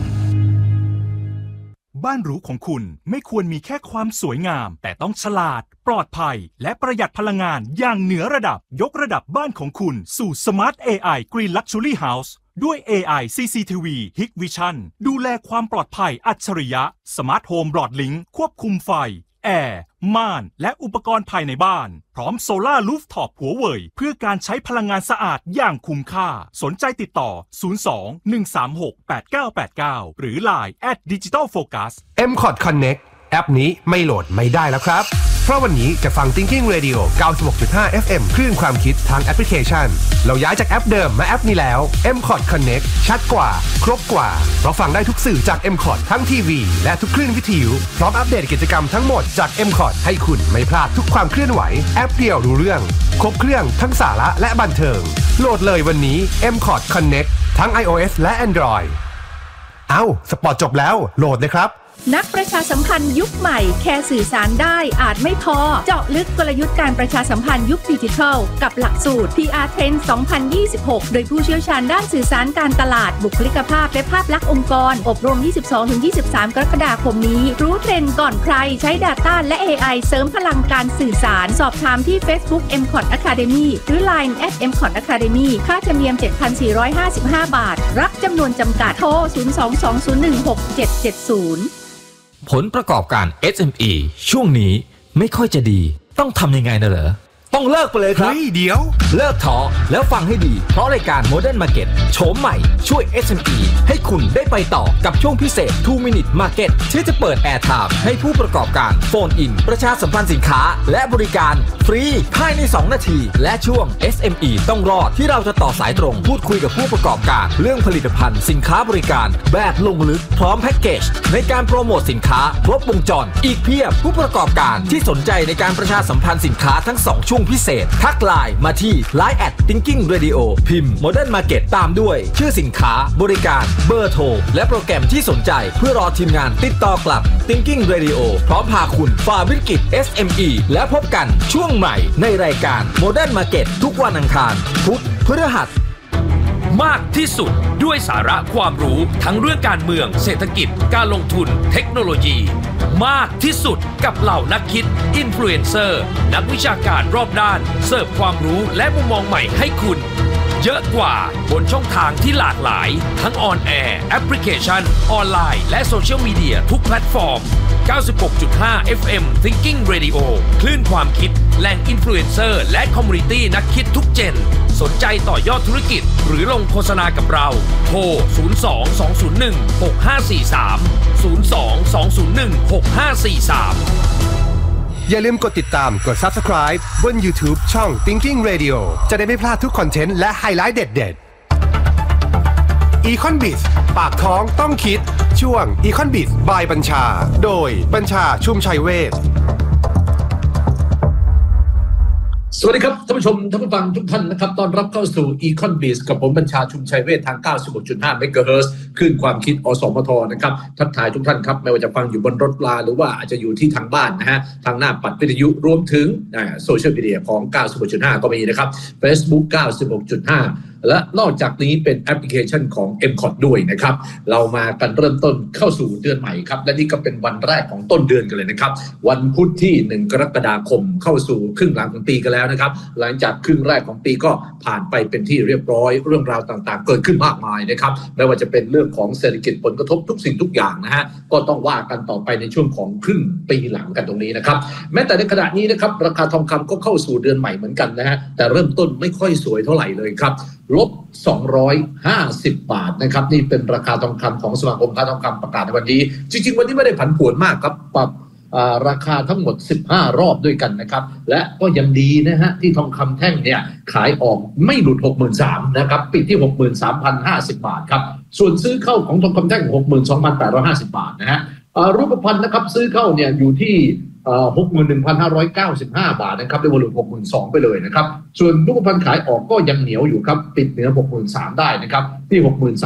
บ้านหรูของคุณไม่ควรมีแค่ความสวยงามแต่ต้องฉลาดปลอดภัยและประหยัดพลังงานอย่างเหนือระดับยกระดับบ้านของคุณสู่ Smart AI Green Luxury House ด้วย AI CCTV Hikvision ดูแลความปลอดภัยอัจฉริยะ Smart Home Broadlink ควบคุมไฟแอร์ม่านและอุปกรณ์ภายในบ้านพร้อมโซล่ารูฟท็อปหัวเว่ยเพื่อการใช้พลังงานสะอาดอย่างคุ้มค่าสนใจติดต่อ02-136-8989 หรือ Line @digitalfocus MCOT Connect แอปนี้ไม่โหลดไม่ได้แล้วครับเพราะวันนี้จะฟัง Thinking Radio 96.5 FM คลื่นความคิดทางแอปพลิเคชันเราย้ายจากแอปเดิมมาแอปนี้แล้ว MCOT Connect ชัดกว่าครบกว่าเพราะฟังได้ทุกสื่อจาก MCOT ทั้งทีวีและทุกคลื่นวิทยุพร้อมอัปเดตกิจกรรมทั้งหมดจาก MCOT ให้คุณไม่พลาดทุกความเคลื่อนไหวแอปเดียวรู้เรื่องครบเครื่องทั้งสาระและบันเทิงโหลดเลยวันนี้ MCOT Connect ทั้ง iOS และ Android สปอร์ตจบแล้วโหลดเลยครับนักประชาสัมพันธ์ยุคใหม่แค่สื่อสารได้อาจไม่พอเจาะลึกกลยุทธ์การประชาสัมพันธ์ยุคดิจิทัลกับหลักสูตร PR Trend 2026 โดยผู้เชี่ยวชาญด้านสื่อสารการตลาดบุคลิกภาพและภาพลักษณ์องค์กรอบรม 22-23 กรกฎาคมนี้รู้เทรนด์ก่อนใครใช้ Data และ AI เสริมพลังการสื่อสารสอบถามที่ Facebook MCOT Academy หรือ Line @MCOT Academy ค่าธรรมเนียม 7,455 บาทรับจำนวนจำกัดโทร 022016770 ผลประกอบการ SME ช่วงนี้ไม่ค่อยจะดีต้องทำยังไงนะเหรอต้องเลิกไปเลยครับเดี๋ยวเลิกท้อแล้วฟังให้ดีเพราะรายการ Modern Market โฉมใหม่ช่วย SME ให้คุณได้ไปต่อกับช่วงพิเศษ 2 Minute Market ที่จะเปิดแอร์ไทม์ให้ผู้ประกอบการโฟนอินประชาสัมพันธ์สินค้าและบริการฟรีภายใน2นาทีและช่วง SME ต้องรอดที่เราจะต่อสายตรงพูดคุยกับผู้ประกอบการเรื่องผลิตภัณฑ์สินค้าบริการแบบลงลึกพร้อมแพ็กเกจในการโปรโมทสินค้าครบวงจรอีกเพียบผู้ประกอบการที่สนใจในการประชาสัมพันธ์สินค้าทั้ง2ช่วงพิเศษทักไลน์มาที่ Line @Thinking Radio พิมพ์ Modern Market ตามด้วยชื่อสินค้าบริการเบอร์โทรและโปรแกรมที่สนใจเพื่อรอทีมงานติดต่อกลับ Thinking Radio พร้อมพาคุณฝ่าวิกฤต SME และพบกันช่วงใหม่ในรายการ Modern Market ทุกวันอังคารพุธพฤหัสมากที่สุดด้วยสาระความรู้ทั้งเรื่องการเมืองเศรษฐกิจการลงทุนเทคโนโลยีมากที่สุดกับเหล่านักคิดอินฟลูเอนเซอร์นักวิชาการรอบด้านเสิร์ฟความรู้และมุมมองใหม่ให้คุณเยอะกว่าบนช่องทางที่หลากหลายทั้งออนแอร์แอปพลิเคชันออนไลน์และโซเชียลมีเดียทุกแพลตฟอร์ม 96.5 FM Thinking Radio คลื่นความคิดแหล่งอินฟลูเอนเซอร์และคอมมูนิตี้นักคิดทุกเจนสนใจต่อยอดธุรกิจหรือลงโฆษณากับเราโทร 02-201-6543 02-201-6543 อย่าลืมกดติดตามกด Subscribe บน YouTube ช่อง Thinking Radio จะได้ไม่พลาดทุกคอนเทนต์และไฮไลท์เด็ด Econ-Biz ปากท้องต้องคิดช่วง Econ-Biz by บัญชาโดยบัญชาชุมชัยเวชสวัสดีครับท่านผู้ชมท่านผู้ฟังทุกท่านนะครับต้อนรับเข้าสู่ Econ-Biz กับผมบัญชาชุมชัยเวชทาง 96.5 เมกะเฮิรตซ์คลื่นความคิดอสมทนะครับทักทายทุกท่านครับไม่ว่าจะฟังอยู่บนรถลาหรือว่าอาจจะอยู่ที่ทางบ้านนะฮะทางหน้าปัดวิทยุรวมถึงโซเชียลมีเดียของ 96.5 ก็มีนะครับ Facebook 96.5 และนอกจากนี้เป็นแอปพลิเคชันของ MCOT ด้วยนะครับเรามากันเริ่มต้นเข้าสู่เดือนใหม่ครับและนี่ก็เป็นวันแรกของต้นเดือนกันเลยนะครับวันพุธที่1กรกฎาคมเข้าสู่ครึ่งหลังของปีกันแล้วนะครับหลังจากครึ่งแรกของปีก็ผ่านไปเป็นที่เรียบร้อยเรื่องราวต่างๆเกิดขึ้นมากมายนะครับไม่ว่าจะเป็นเรื่องของเศรษฐกิจผลกระทบทุกสิ่งทุกอย่างนะฮะก็ต้องว่ากันต่อไปในช่วงของครึ่งปีหลังกันตรงนี้นะครับแม้แต่ในขณะนี้นะครับราคาทองคำก็เข้าสู่เดือนใหม่เหมือนกันนะฮะแต่เริ่มต้นไม่ค่อยสวยเท่าไหร่เลยครับลบ250 บาทนะครับนี่เป็นราคาทองคำของสมาคมค้าทองคำประกาศในวันนี้จริงๆวันนี้ไม่ได้ผันผวนมากครับปรับราคาทั้งหมด15รอบด้วยกันนะครับและก็ยังดีนะฮะที่ทองคำแท่งเนี่ยขายออกไม่หลุด 63,000 นะครับปิดที่ 63,050 บาทครับส่วนซื้อเข้าของทองคำแท่ง 62,850 บาทนะฮะรูปพรรณนะครับซื้อเข้าเนี่ยอยู่ที่61,595 บาทนะครับได้วอลุ่ม 62,000 ไปเลยนะครับส่วนรูปพรรณขายออกก็ยังเหนียวอยู่ครับปิดเหนือ 63,000 ได้นะครับที่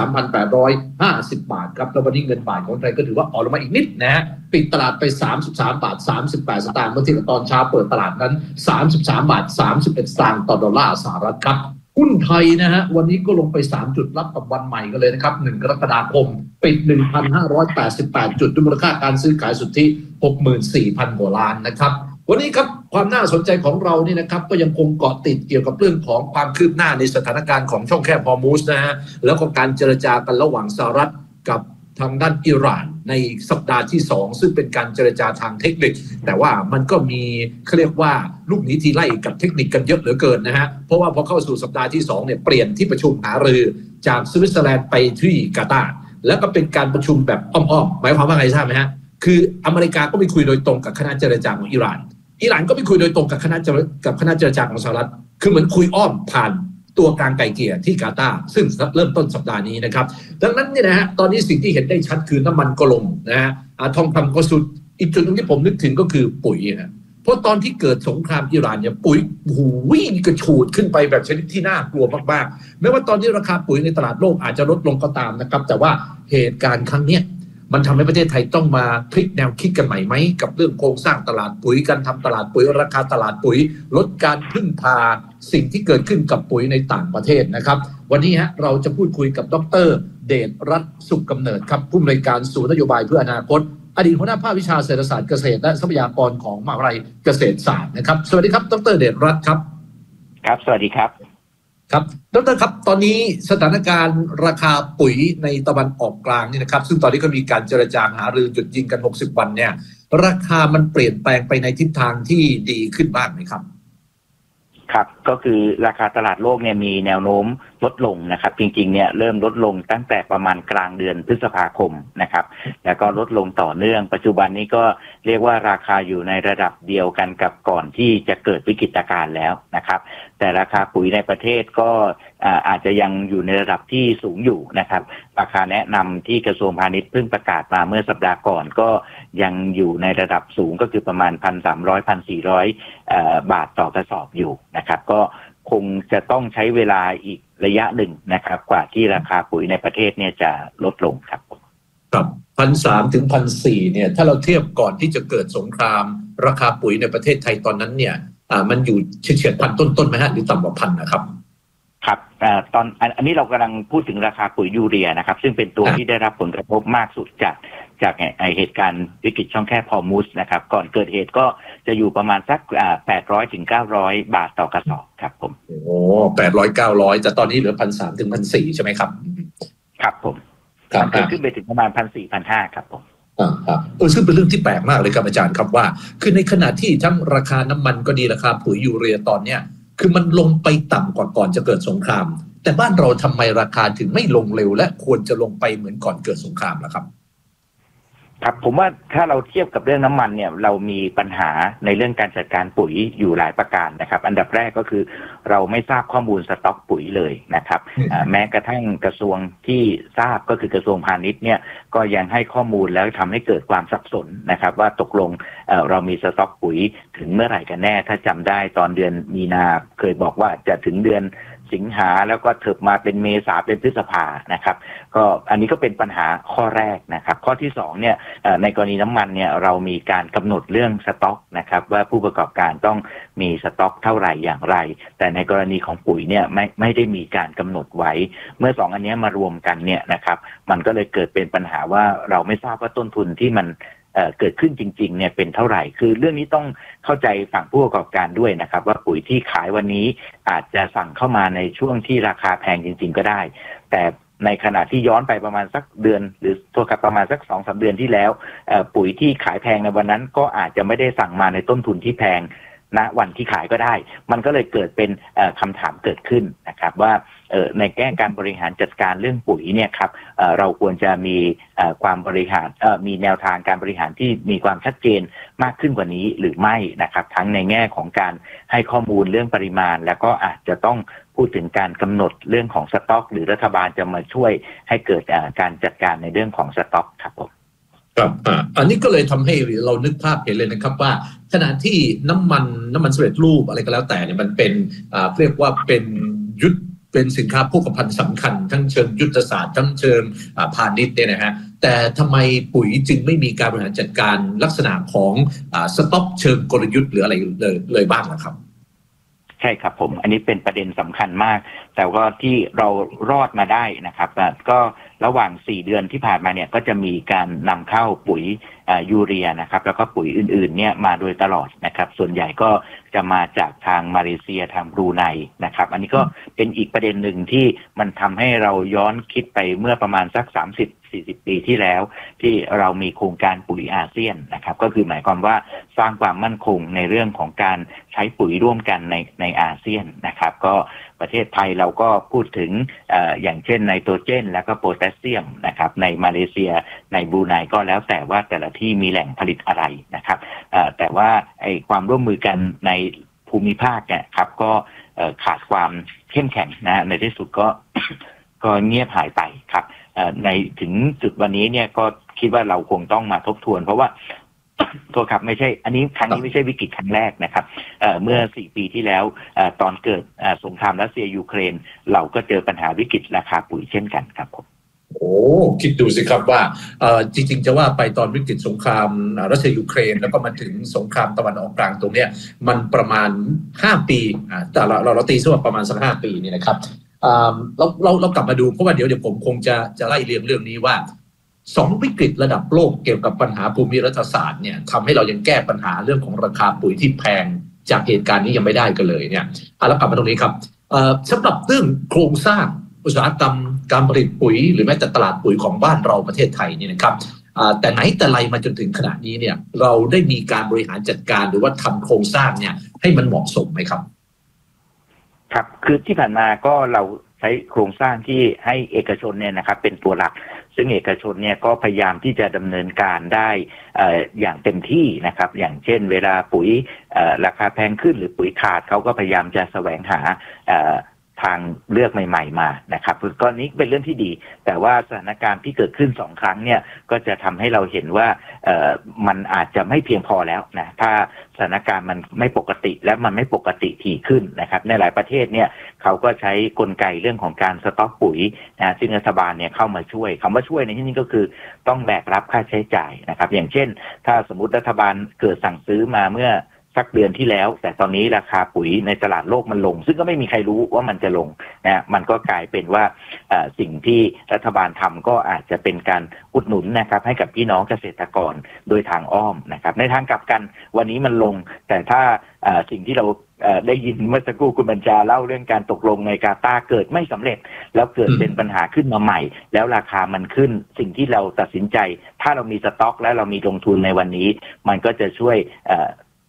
63,850 บาทครับแล้ววันนี้เงินบาทของไทยก็ถือว่าอ่อนลงมาอีกนิดนะฮะปิดตลาดไป33 บาท 38 สตางค์เมื่อเทียบกับตอนเช้าเปิดตลาดนั้น33 บาท 31 สตางค์ต่อดอลลาร์สหรัฐครับหุ้นไทยนะฮะวันนี้ก็ลงไป3จุดรับกับวันใหม่กันเลยนะครับ1กรกฎาคมปิด 1,588 จุดด้วยมูลค่าการซื้อขายสุทธิ 64,000 กว่าล้านนะครับวันนี้ครับความน่าสนใจของเรานี่นะครับก็ยังคงเกาะติดเกี่ยวกับเรื่องของความคืบหน้าในสถานการณ์ของช่องแคบฮอร์มุซนะฮะแล้วก็การเจรจากันระหว่างสหรัฐกับทางด้านอิหร่านในสัปดาห์ที่2ซึ่งเป็นการเจรจาทางเทคนิคแต่ว่ามันก็มีเขาเรียกว่าลูกหนีทีไล่กับเทคนิคกันเยอะเหลือเกินนะฮะเพราะว่าพอเข้าสู่สัปดาห์ที่2เนี่ยเปลี่ยนที่ประชุมหารือจากสวิตเซอร์แลนด์ไปที่กาตาร์แล้วก็เป็นการประชุมแบบอ้อมๆหมายความว่าไงทราบไหมฮะคืออเมริกาก็ไม่คุยโดยตรงกับคณะเจรจาของอิหร่านก็ไม่คุยโดยตรงกับคณะเจรจาของสหรัฐคือเหมือนคุยอ้อมผ่านตัวกลางไกลเกลี่ยที่กาตาร์ซึ่งเริ่มต้นสัปดาห์นี้นะครับดังนั้นเนี่ยนะฮะตอนนี้สิ่งที่เห็นได้ชัดคือน้ำมันก็ลงนะฮะทองคำก็สุดอีกจุดนึงที่ผมนึกถึงก็คือปุ๋ยนะเพราะตอนที่เกิดสงครามอิหร่านเนี่ยปุ๋ยวิ่งกระฉูดขึ้นไปแบบชนิดที่น่ากลัวมากๆแม้ว่าตอนนี้ราคาปุ๋ยในตลาดโลกอาจจะลดลงก็ตามนะครับแต่ว่าเหตุการณ์ครั้งเนี้ยมันทำให้ประเทศไทยต้องมาพลิกแนวคิดกันใหม่ไหมกับเรื่องโครงสร้างตลาดปุ๋ยการทำตลาดปุ๋ยราคาตลาดปุ๋ยลดการพึ่งพาสิ่งที่เกิดขึ้นกับปุ๋ยในต่างประเทศนะครับวันนี้ฮะเราจะพูดคุยกับดร.เดชรัตน์สุขกำเนิดครับผู้อำนวยการศูนย์นโยบายเพื่ออนาคตอดีตหัวหน้าภาควิชาเศรษฐศาสตร์เกษตรและทรัพยากรของมหาวิทยาลัยเกษตรศาสตร์นะครับสวัสดีครับดร.เดชรัตน์ครับครับสวัสดีครับครับดร.ครับตอนนี้สถานการณ์ราคาปุ๋ยในตะวันออกกลางนี่นะครับซึ่งตอนนี้ก็มีการเจรจาหารือหยุดยิงกัน60วันเนี่ยราคามันเปลี่ยนแปลงไปในทิศทางที่ดีขึ้นบ้างไหมครับครับก็คือราคาตลาดโลกเนี่ยมีแนวโน้มลดลงนะครับจริงๆเนี่ยเริ่มลดลงตั้งแต่ประมาณกลางเดือนพฤษภาคมนะครับแล้วก็ลดลงต่อเนื่องปัจจุบันนี้ก็เรียกว่าราคาอยู่ในระดับเดียวกันกับก่อนที่จะเกิดวิกฤตการณ์แล้วนะครับแต่ราคาปุ๋ยในประเทศก็อาจจะยังอยู่ในระดับที่สูงอยู่นะครับราคาแนะนำที่กระทรวงพาณิชย์เพิ่งประกาศมาเมื่อสัปดาห์ก่อนก็ยังอยู่ในระดับสูงก็คือประมาณ 1,300-1,400 บาทต่อกระสอบอยู่นะครับก็คงจะต้องใช้เวลาอีกระยะหนึ่งนะครับกว่าที่ราคาปุ๋ยในประเทศเนี่ยจะลดลงครับครับ 1,300 ถึง 1,400 เนี่ยถ้าเราเทียบก่อนที่จะเกิดสงครามราคาปุ๋ยในประเทศไทยตอนนั้นเนี่ยมันอยู่เฉียดพันต้นๆไหมฮะหรือต่ำกว่าพันนะครับครับตอนอันนี้เรากำลังพูดถึงราคาปุ๋ยยูเรียนะครับซึ่งเป็นตัวที่ได้รับผลกระทบมากสุดจากเหตุการณ์วิกฤตช่องแคบฮอร์มุซนะครับก่อนเกิดเหตุก็จะอยู่ประมาณสัก800 ถึง 900 บาทต่อกระสอบครับผมโอ้800 900แต่ตอนนี้เหลือ 1,300 ถึง 1,400 ใช่ไหมครับครับผมมันขึ้นไปถึงประมาณ 1,400 1,500 ครับผมครับซึ่งเป็นเรื่องที่แปลกมากเลยครับอาจารย์ครับว่าคือในขณะที่ทั้งราคาน้ำมันก็ดีราคาปุ๋ยยูเรียตอนเนี้ยคือมันลงไปต่ำกว่าก่อนจะเกิดสงครามแต่บ้านเราทำไมราคาถึงไม่ลงเร็วและควรจะลงไปเหมือนก่อนเกิดสงครามล่ะครับครับผมว่าถ้าเราเทียบกับเรื่องน้ำมันเนี่ยเรามีปัญหาในเรื่องการจัดการปุ๋ยอยู่หลายประการนะครับอันดับแรกก็คือเราไม่ทราบข้อมูลสต็อกปุ๋ยเลยนะครับแม้กระทั่งกระทรวงที่ทราบก็คือกระทรวงพาณิชย์เนี่ยก็ยังให้ข้อมูลแล้วทำให้เกิดความสับสนนะครับว่าตกลงเรามีสต็อกปุ๋ยถึงเมื่อไหร่กันแน่ถ้าจำได้ตอนเดือนมีนาเคยบอกว่าจะถึงเดือนสิงหาแล้วก็เถิบมาเป็นเมษาเป็นพฤษภานะครับก็อันนี้ก็เป็นปัญหาข้อแรกนะครับข้อที่2เนี่ยในกรณีน้ำมันเนี่ยเรามีการกำหนดเรื่องสต็อกนะครับว่าผู้ประกอบการต้องมีสต็อกเท่าไหร่อย่างไรแต่ในกรณีของปุ๋ยเนี่ยไม่ได้มีการกำหนดไว้เมื่อ2อันนี้มารวมกันเนี่ยนะครับมันก็เลยเกิดเป็นปัญหาว่าเราไม่ทราบว่าต้นทุนที่มันเกิดขึ้นจริงๆเนี่ยเป็นเท่าไหร่คือเรื่องนี้ต้องเข้าใจฝั่งผู้ประกอบการด้วยนะครับว่าปุ๋ยที่ขายวันนี้อาจจะสั่งเข้ามาในช่วงที่ราคาแพงจริงๆก็ได้แต่ในขณะที่ย้อนไปประมาณสักเดือนหรือตัวกับประมาณสัก 2-3 เดือนที่แล้วปุ๋ยที่ขายแพงในวันนั้นก็อาจจะไม่ได้สั่งมาในต้นทุนที่แพงณวันที่ขายก็ได้มันก็เลยเกิดเป็นคำถามเกิดขึ้นนะครับว่าในแก้การบริหารจัดการเรื่องปุ๋ยเนี่ยครับเราควรจะมีความบริหารมีแนวทางการบริหารที่มีความชัดเจนมากขึ้นกว่านี้หรือไม่นะครับทั้งในแง่ของการให้ข้อมูลเรื่องปริมาณแล้วก็อาจจะต้องพูดถึงการกำหนดเรื่องของสต็อกหรือรัฐบาลจะมาช่วยให้เกิดการจัดการในเรื่องของสต็อกครับผมครับอันนี้ก็เลยทำให้เรานึกภาพเห็นเลยนะครับว่าขณะที่น้ำมันสำเร็จรูปอะไรก็แล้วแต่เนี่ยมันเป็นเรียกว่าเป็นสินค้าโภคภัณฑ์สำคัญทั้งเชิงยุทธศาสตร์ทั้งเชิงพาณิชย์เนี่ยนะฮะแต่ทำไมปุ๋ยจึงไม่มีการบริหารจัดการลักษณะของสต็อกเชิงกลยุทธ์หรืออะไรเลยบ้างนะครับใช่ครับผมอันนี้เป็นประเด็นสำคัญมากแต่ว่าที่เรารอดมาได้นะครับก็ระหว่าง4เดือนที่ผ่านมาเนี่ยก็จะมีการนำเข้าปุ๋ยยูเรียนะครับแล้วก็ปุ๋ยอื่นๆเนี่ยมาโดยตลอดนะครับส่วนใหญ่ก็จะมาจากทางมาเลเซียทางบรูไนนะครับอันนี้ก็เป็นอีกประเด็นหนึ่งที่มันทำให้เราย้อนคิดไปเมื่อประมาณสัก30-40 ปีที่แล้วที่เรามีโครงการปุ๋ยอาเซียนนะครับก็คือหมายความว่าสร้างความมั่นคงในเรื่องของการใช้ปุ๋ยร่วมกันในอาเซียนนะครับก็ประเทศไทยเราก็พูดถึงอย่างเช่นไนโตรเจนและก็โพแทสเซียมนะครับในมาเลเซียในบรูไนก็แล้วแต่ว่าแต่ละที่มีแหล่งผลิตอะไรนะครับแต่ว่าไอ้ความร่วมมือกันในภูมิภาคเนี่ยครับก็ขาดความเข้มแข็งนะในที่สุดก็เงียบหายไปครับในถึงจุดวันนี้เนี่ยก็คิดว่าเราคงต้องมาทบทวนเพราะว่าโทษครับไม่ใช่อันนี้ครั้งนี้ไม่ใช่วิกฤตครั้งแรกนะครับเมื่อ4ปีที่แล้วตอนเกิดสงครามรัสเซียยูเครนเราก็เจอปัญหาวิกฤตราคาปุ๋ยเช่นกันครับผมโอ้คิดดูสิครับว่าจริงๆจะว่าไปตอนวิกฤตสงครามรัสเซียยูเครนแล้วก็มาถึงสงครามตะวันออกกลางตรงเนี้ยมันประมาณ5ปีแต่เราตีซะว่าประมาณสัก5ปีนี่นะครับเรากลับมาดูเพราะว่าเดี๋ยวผมคงจะไล่เรียงเรื่องนี้ว่า2วิกฤตระดับโลกเกี่ยวกับปัญหาภูมิรัฐศาสตร์เนี่ยทำให้เรายังแก้ปัญหาเรื่องของราคาปุ๋ยที่แพงจากเหตุการณ์นี้ยังไม่ได้กันเลยเนี่ยแล้วกลับมาตรงนี้ครับสำหรับเรื่องโครงสร้างอุตสาหกรรมการผลิตปุ๋ยหรือแม้แต่ตลาดปุ๋ยของบ้านเราประเทศไทยนี่นะครับแต่ไหนแต่ไรมาจนถึงขณะนี้เนี่ยเราได้มีการบริหารจัดการหรือว่าทำโครงสร้างเนี่ยให้มันเหมาะสมไหมครับครับคือที่ผ่านมาก็เราใช้โครงสร้างที่ให้เอกชนเนี่ยนะครับเป็นตัวหลักซึ่งเอกชนเนี่ยก็พยายามที่จะดำเนินการได้อย่างเต็มที่นะครับอย่างเช่นเวลาปุ๋ยราคาแพงขึ้นหรือปุ๋ยขาดเขาก็พยายามจะแสวงหาทางเลือกใหม่ๆมานะครับก็นี้เป็นเรื่องที่ดีแต่ว่าสถานการณ์ที่เกิดขึ้น2ครั้งเนี่ยก็จะทำให้เราเห็นว่ามันอาจจะไม่เพียงพอแล้วนะถ้าสถานการณ์มันไม่ปกติและมันไม่ปกติถี่ขึ้นนะครับในหลายประเทศเนี่ยเขาก็ใช้กลไกเรื่องของการสต็อกปุ๋ยนะซึ่งรัฐบาลเนี่ยเข้ามาช่วยคำว่าช่วยในที่นี้ก็คือต้องแบกรับค่าใช้จ่ายนะครับอย่างเช่นถ้าสมมุติรัฐบาลเกิดสั่งซื้อมาเมื่อสักเดือนที่แล้วแต่ตอนนี้ราคาปุ๋ยในตลาดโลกมันลงซึ่งก็ไม่มีใครรู้ว่ามันจะลงนะมันก็กลายเป็นว่าสิ่งที่รัฐบาลทำก็อาจจะเป็นการอุดหนุนนะครับให้กับพี่น้องเกษตรกรโดยทางอ้อมนะครับในทางกลับกันวันนี้มันลงแต่ถ้าสิ่งที่เราได้ยินเมื่อสักครู่คุณบัญชาเล่าเรื่องการตกลงในกาตาร์เกิดไม่สำเร็จแล้วเกิดเป็นปัญหาขึ้นมาใหม่แล้วราคามันขึ้นสิ่งที่เราตัดสินใจถ้าเรามีสต็อกและเรามีลงทุนในวันนี้มันก็จะช่วย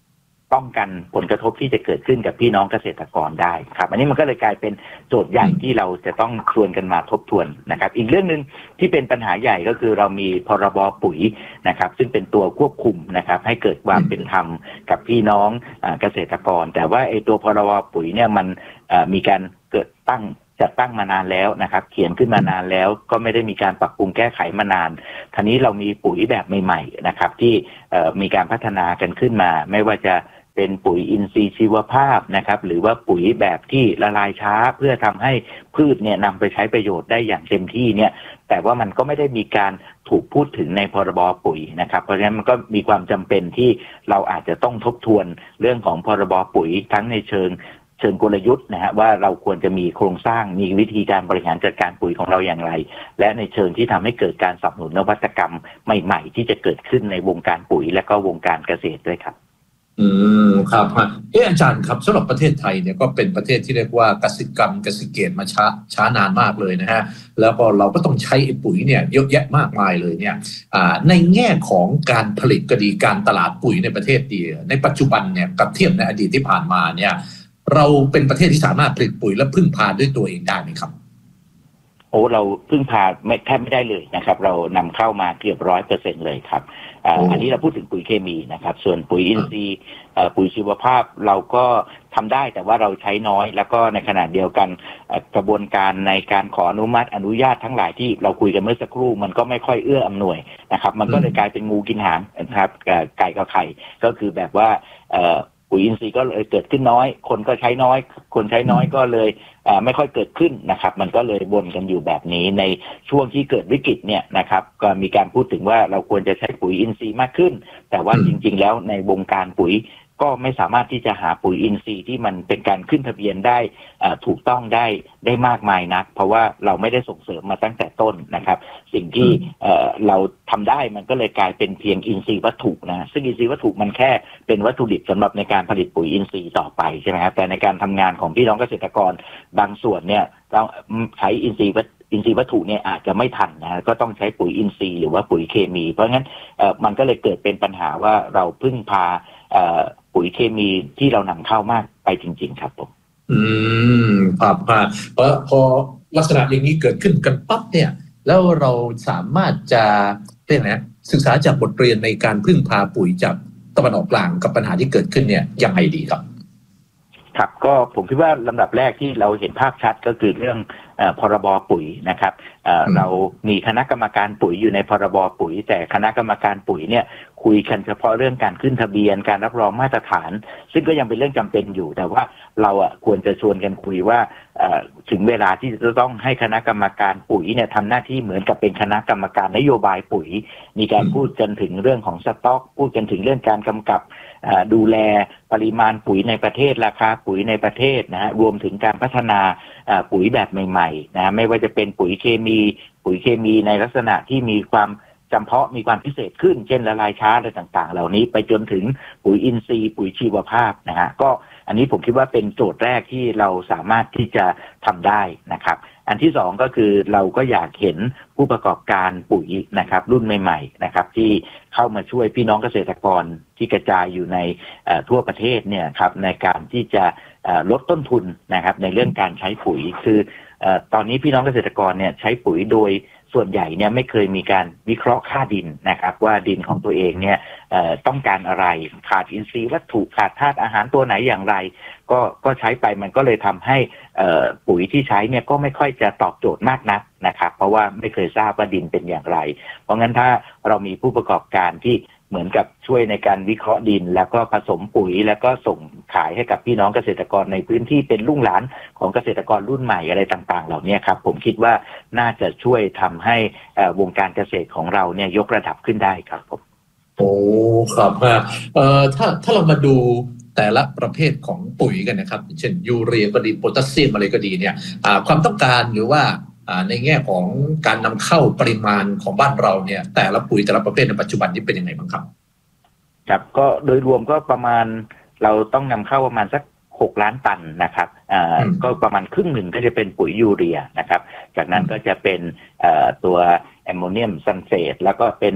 ป้องกันผลกระทบที่จะเกิดขึ้นกับพี่น้องเกษตรกรได้ครับอันนี้มันก็เลยกลายเป็นโจทย์ใหญ่ที่เราจะต้องชวนกันมาทบทวนนะครับอีกเรื่องนึงที่เป็นปัญหาใหญ่ก็คือเรามีพรบปุ๋ยนะครับซึ่งเป็นตัวควบคุมนะครับให้เกิดความเป็นธรรมกับพี่น้องเกษตรกรแต่ว่าไอ้ตัวพรบปุ๋ยเนี่ยมันมีการจัดตั้งมานานแล้วนะครับเขียนขึ้นมานานแล้วก็ไม่ได้มีการปรับปรุงแก้ไขมานานทีนี้เรามีปุ๋ยแบบใหม่ๆนะครับที่มีการพัฒนากันขึ้นมาไม่ว่าจะเป็นปุ๋ยอินทรีย์ชีวภาพนะครับหรือว่าปุ๋ยแบบที่ละลายช้าเพื่อทำให้พืชเนี่ยนำไปใช้ประโยชน์ได้อย่างเต็มที่เนี่ยแต่ว่ามันก็ไม่ได้มีการถูกพูดถึงในพรบปุ๋ยนะครับเพราะฉะนั้นมันก็มีความจำเป็นที่เราอาจจะต้องทบทวนเรื่องของพรบปุ๋ยทั้งในเชิงกลยุทธ์นะฮะว่าเราควรจะมีโครงสร้างมีวิธีการบริหารจัดการปุ๋ยของเราอย่างไรและในเชิงที่ทำให้เกิดการสนับสนุนนวัตกรรมใหม่ๆที่จะเกิดขึ้นในวงการปุ๋ยและก็วงการเกษตรด้วยครับครับอาจารย์ครับสำหรับประเทศไทยเนี่ยก็เป็นประเทศที่เรียกว่ากสิกรรมเกษตรมาช้านานมากเลยนะฮะแล้วก็เราก็ต้องใช้ปุ๋ยเนี่ยเยอะแยะมากมายเลยเนี่ยในแง่ของการผลิตก็ดีการตลาดปุ๋ยในประเทศดีในปัจจุบันเนี่ยกับเทียบในอดีตที่ผ่านมาเนี่ยเราเป็นประเทศที่สามารถผลิตปุ๋ยและพึ่งพาด้วยตัวเองได้ไหมครับเราพึ่งพาแทบไม่ได้เลยนะครับเรานำเข้ามาเกือบ 100% เลยครับอันนี้เราพูดถึงปุ๋ยเคมีนะครับส่วนปุ๋ยอินทรีย์ปุ๋ยชีวภาพเราก็ทำได้แต่ว่าเราใช้น้อยแล้วก็ในขณะเดียวกันกระบวนการในการขออนุญาตทั้งหลายที่เราคุยกันเมื่อสักครู่มันก็ไม่ค่อยเอื้ออำนวยนะครับมันก็เลยกลายเป็นงูกินหางนะครับไก่กับไข่ก็คือแบบว่าปุ๋ยอินทรีย์ก็เลยเกิดขึ้นน้อยคนก็ใช้น้อยคนใช้น้อยก็เลยไม่ค่อยเกิดขึ้นนะครับมันก็เลยวนกันอยู่แบบนี้ในช่วงที่เกิดวิกฤตเนี่ยนะครับก็มีการพูดถึงว่าเราควรจะใช้ปุ๋ยอินทรีย์มากขึ้นแต่ว่าจริงๆแล้วในวงการปุ๋ยก็ไม่สามารถที่จะหาปุ๋ยอินทรีย์ที่มันเป็นการขึ้นทะเบียนได้ถูกต้องได้มากมายนักเพราะว่าเราไม่ได้ส่งเสริมมาตั้งแต่ต้นนะครับสิ่งที่เราทำได้มันก็เลยกลายเป็นเพียงอินทรีย์วัตถุนะซึ่งอินทรีย์วัตถุมันแค่เป็นวัตถุดิบสำหรับในการผลิตปุ๋ยอินทรีย์ต่อไปใช่ไหมครับแต่ในการทำงานของพี่น้องเกษตรกรบางส่วนเนี่ยเราใช้อินทรีย์วัตถุเนี่ยอาจจะไม่ทันนะก็ต้องใช้ปุ๋ยอินทรีย์หรือว่าปุ๋ยเคมีเพราะงั้นมันก็เลยเกิดเป็นปัญหาว่าเราพึ่งพาปุ๋ยเคมีที่เรานำเข้ามากไปจริงๆครับผมครับพอลักษณะอย่างนี้เกิดขึ้นกันปั๊บเนี่ยแล้วเราสามารถจะศึกษาจากบทเรียนในการพึ่งพาปุ๋ยจากตะวันออกกลางกับปัญหาที่เกิดขึ้นเนี่ยยังไงดีครับครับก็ผมคิดว่าลำดับแรกที่เราเห็นภาพชัดก็คือเรื่องพรบปุ๋ยนะครับเรามีคณะกรรมการปุ๋ยอยู่ในพรบปุ๋ยแต่คณะกรรมการปุ๋ยเนี่ยคุยกันเฉพาะเรื่องการขึ้นทะเบียนการรับรองมาตรฐานซึ่งก็ยังเป็นเรื่องจำเป็นอยู่แต่ว่าเราควรจะชวนกันคุยว่าถึงเวลาที่จะต้องให้คณะกรรมการปุ๋ยเนี่ยทำหน้าที่เหมือนกับเป็นคณะกรรมการนโยบายปุ๋ยมีการพูดกันถึงเรื่องของสต็อกพูดกันถึงเรื่องการกำกับดูแลปริมาณปุ๋ยในประเทศราคาปุ๋ยในประเทศนะฮะรวมถึงการพัฒนาปุ๋ยแบบใหม่ๆนะไม่ว่าจะเป็นปุ๋ยเคมีในลักษณะที่มีความจำเพาะมีความพิเศษขึ้นเช่นละลายช้าอะไรต่างๆเหล่านี้ไปจนถึงปุ๋ยอินทรีย์ปุ๋ยชีวภาพนะฮะก็อันนี้ผมคิดว่าเป็นโจทย์แรกที่เราสามารถที่จะทำได้นะครับอันที่สองก็คือเราก็อยากเห็นผู้ประกอบการปุ๋ยนะครับรุ่นใหม่ๆนะครับที่เข้ามาช่วยพี่น้องเกษตรกรที่กระจายอยู่ในทั่วประเทศเนี่ยครับในการที่จะลดต้นทุนนะครับในเรื่องการใช้ปุ๋ยคือตอนนี้พี่น้องเกษตรกรเนี่ยใช้ปุ๋ยโดยส่วนใหญ่เนี่ยไม่เคยมีการวิเคราะห์ค่าดินนะครับว่าดินของตัวเองเนี่ยต้องการอะไรขาดอินทรีย์วัตถุขาดธาตุอาหารตัวไหนอย่างไรก็ใช้ไปมันก็เลยทำให้ปุ๋ยที่ใช้เนี่ยก็ไม่ค่อยจะตอบโจทย์มากนักนะครับเพราะว่าไม่เคยทราบว่าดินเป็นอย่างไรเพราะงั้นถ้าเรามีผู้ประกอบการที่เหมือนกับช่วยในการวิเคราะห์ดินแล้วก็ผสมปุ๋ยแล้วก็ส่งขายให้กับพี่น้องเกษตรกรในพื้นที่เป็นลูกหลานของเกษตรกรรุ่นใหม่อะไรต่างๆเหล่านี้ครับผมคิดว่าน่าจะช่วยทำให้วงการเกษตรของเราเนี่ยยกระดับขึ้นได้ครับผมโอ้ครับถ้าเรามาดูแต่ละประเภทของปุ๋ยกันนะครับเช่นยูเรียก็ดีโพแทสเซียมอะไรก็ดีเนี่ยความต้องการหรือว่าในแง่ของการนำเข้าปริมาณของบ้านเราเนี่ยแต่ละปุ๋ยแต่ละประเภทในปัจจุบันนี้เป็นยังไงบ้างครับครับก็โดยรวมก็ประมาณเราต้องนำเข้าประมาณสัก6 ล้านตันนะครับก็ประมาณครึ่งหนึ่งก็จะเป็นปุ๋ยยูเรียนะครับจากนั้นก็จะเป็นตัวแอมโมเนียมซัลเฟตแล้วก็เป็น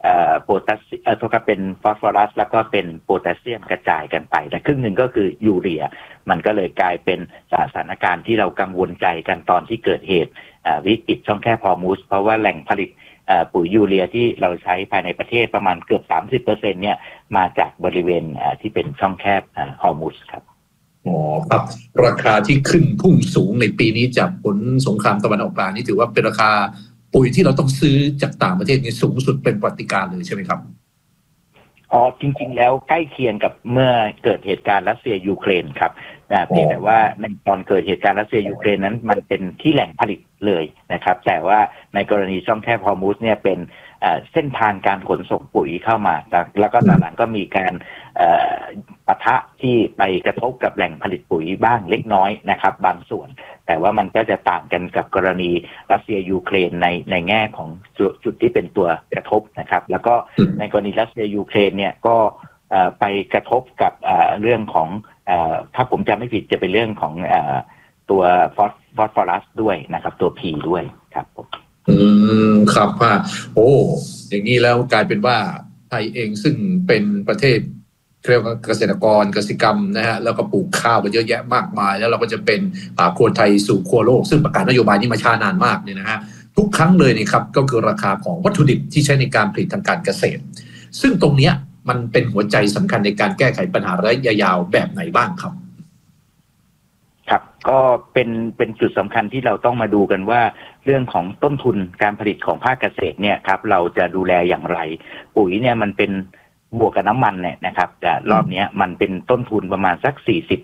โพแทสเซียมก็เป็นฟอสฟอรัสแล้วก็เป็นโพแทสเซียมกระจายกันไปแต่ครึ่งหนึ่งก็คือยูเรียมันก็เลยกลายเป็นสถานการณ์ที่เรากังวลใจกันตอนที่เกิดเหตุวิกฤตช่องแคบฮอร์มุซเพราะว่าแหล่งผลิตปุ๋ยยูเรียที่เราใช้ภายในประเทศประมาณเกือบ 30% เนี่ยมาจากบริเวณที่เป็นช่องแคบฮอร์มุซครับอ๋อครับราคาที่ขึ้นพุ่งสูงในปีนี้จากผลสงครามตะวันออกกลางนี่ถือว่าเป็นราคาปุ๋ยที่เราต้องซื้อจากต่างประเทศนี่สูงสุดเป็นประวัติการณ์เลยใช่ไหมครับอ๋อจริงๆแล้วใกล้เคียงกับเมื่อเกิดเหตุการณ์รัสเซียยูเครนครับเพียงแต่ว่าในตอนเกิดเหตุการณ์รัสเซียยูเครนนั้นมันเป็นที่แหล่งผลิตเลยนะครับแต่ว่าในกรณีช่องแคบฮอร์มุซเนี่ยเป็นเส้นทางการขนส่งปุ๋ยเข้ามาแล้วก็ตอนหลังก็มีการปะทะที่ไปกระทบกับแหล่งผลิตปุ๋ยบ้างเล็กน้อยนะครับบางส่วนแต่ว่ามันก็จะต่างกันกับกรณีรัสเซียยูเครนในแง่ของจุดที่เป็นตัวกระทบนะครับแล้วก็ในกรณีรัสเซียยูเครนเนี่ยก็ไปกระทบกับเรื่องของถ้าผมจำไม่ผิดจะเป็นเรื่องของตัวฟอสฟอรัสด้วยนะครับตัว P ด้วยครับผมครับโอ้อย่างนี้แล้วกลายเป็นว่าไทยเองซึ่งเป็นประเทศเรียกว่าเกษตรกรกสิกรรมนะฮะแล้วก็ปลูกข้าวกันเยอะแยะมากมายแล้วเราก็จะเป็นครัวไทยสู่ครัวโลกซึ่งประกาศนโยบายนี้มาช้านานมากเนี่ยนะฮะทุกครั้งเลยนี่ครับก็คือราคาของวัตถุดิบที่ใช้ในการผลิตทางการเกษตรซึ่งตรงเนี้ยมันเป็นหัวใจสำคัญในการแก้ไขปัญหาระยะยาวแบบไหนบ้างครับครับก็เป็นจุดสำคัญที่เราต้องมาดูกันว่าเรื่องของต้นทุนการผลิตของภาคเกษตรเนี่ยครับเราจะดูแลอย่างไรปุ๋ยเนี่ยมันเป็นบวกกับน้ำมันเนี่ยนะครับแต่รอบนี้มันเป็นต้นทุนประมาณสัก